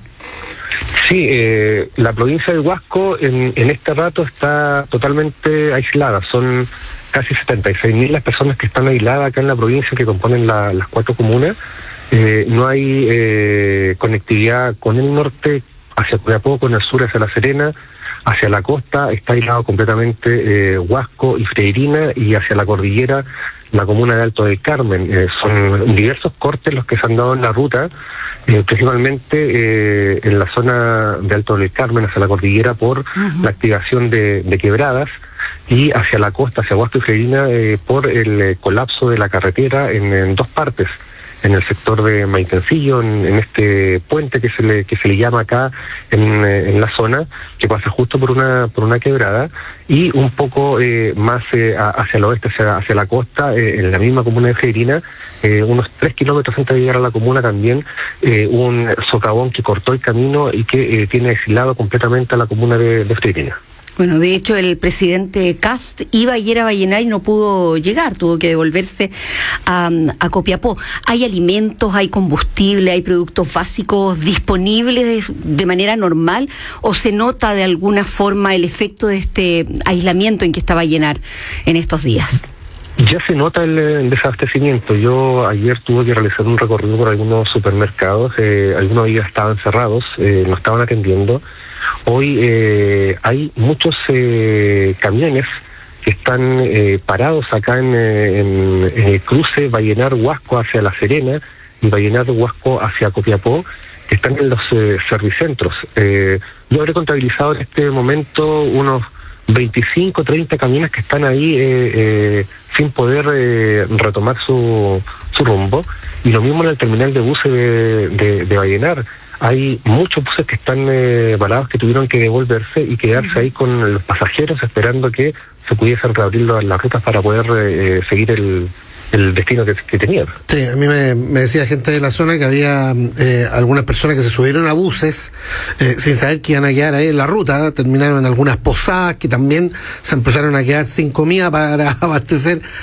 Sí, eh, la provincia del Huasco en, en este rato está totalmente aislada. Son casi setenta y seis mil las personas que están aisladas acá en la provincia, que componen la, las cuatro comunas. Eh, no hay eh, conectividad con el norte hacia Copiapó, con el sur hacia La Serena, hacia la costa está aislado completamente eh, Huasco y Freirina, y hacia la cordillera la comuna de Alto del Carmen. Eh, son diversos cortes los que se han dado en la ruta, eh, principalmente eh, en la zona de Alto del Carmen hacia la cordillera por uh-huh. la activación de, de quebradas, y hacia la costa, hacia Huasco y Freirina, eh, por el eh, colapso de la carretera en, en dos partes. En el sector de Maitencillo, en, en este puente que se le que se le llama acá en, en la zona, que pasa justo por una por una quebrada, y un poco eh, más eh, hacia el oeste, hacia, hacia la costa, eh, en la misma comuna de Freirina, eh, unos tres kilómetros antes de llegar a la comuna también, eh, un socavón que cortó el camino y que eh, tiene aislado completamente a la comuna de, de Freirina. Bueno, de hecho, el presidente Kast iba ayer a Vallenar y no pudo llegar, tuvo que devolverse a, a Copiapó. ¿Hay alimentos, hay combustible, hay productos básicos disponibles de, de manera normal, o se nota de alguna forma el efecto de este aislamiento en que está Vallenar en estos días? Ya se nota el, el desabastecimiento. Yo ayer tuve que realizar un recorrido por algunos supermercados, eh, algunos días estaban cerrados, eh, no estaban atendiendo. Hoy eh, hay muchos eh, camiones que están eh, parados acá en, en, en el cruce Vallenar-Huasco hacia La Serena y Vallenar-Huasco hacia Copiapó, que están en los eh, servicentros. Eh, yo habré contabilizado en este momento unos veinticinco, treinta camiones que están ahí eh, eh, sin poder eh, retomar su, su rumbo, y lo mismo en el terminal de buses de, de, de Vallenar. Hay muchos buses que están eh, parados, que tuvieron que devolverse y quedarse ahí con los pasajeros esperando que se pudiesen reabrir las, las rutas para poder eh, seguir el, el destino que, que tenían. Sí, a mí me, me decía gente de la zona que había eh, algunas personas que se subieron a buses eh, sin saber que iban a quedar ahí en la ruta, terminaron en algunas posadas que también se empezaron a quedar sin comida para abastecer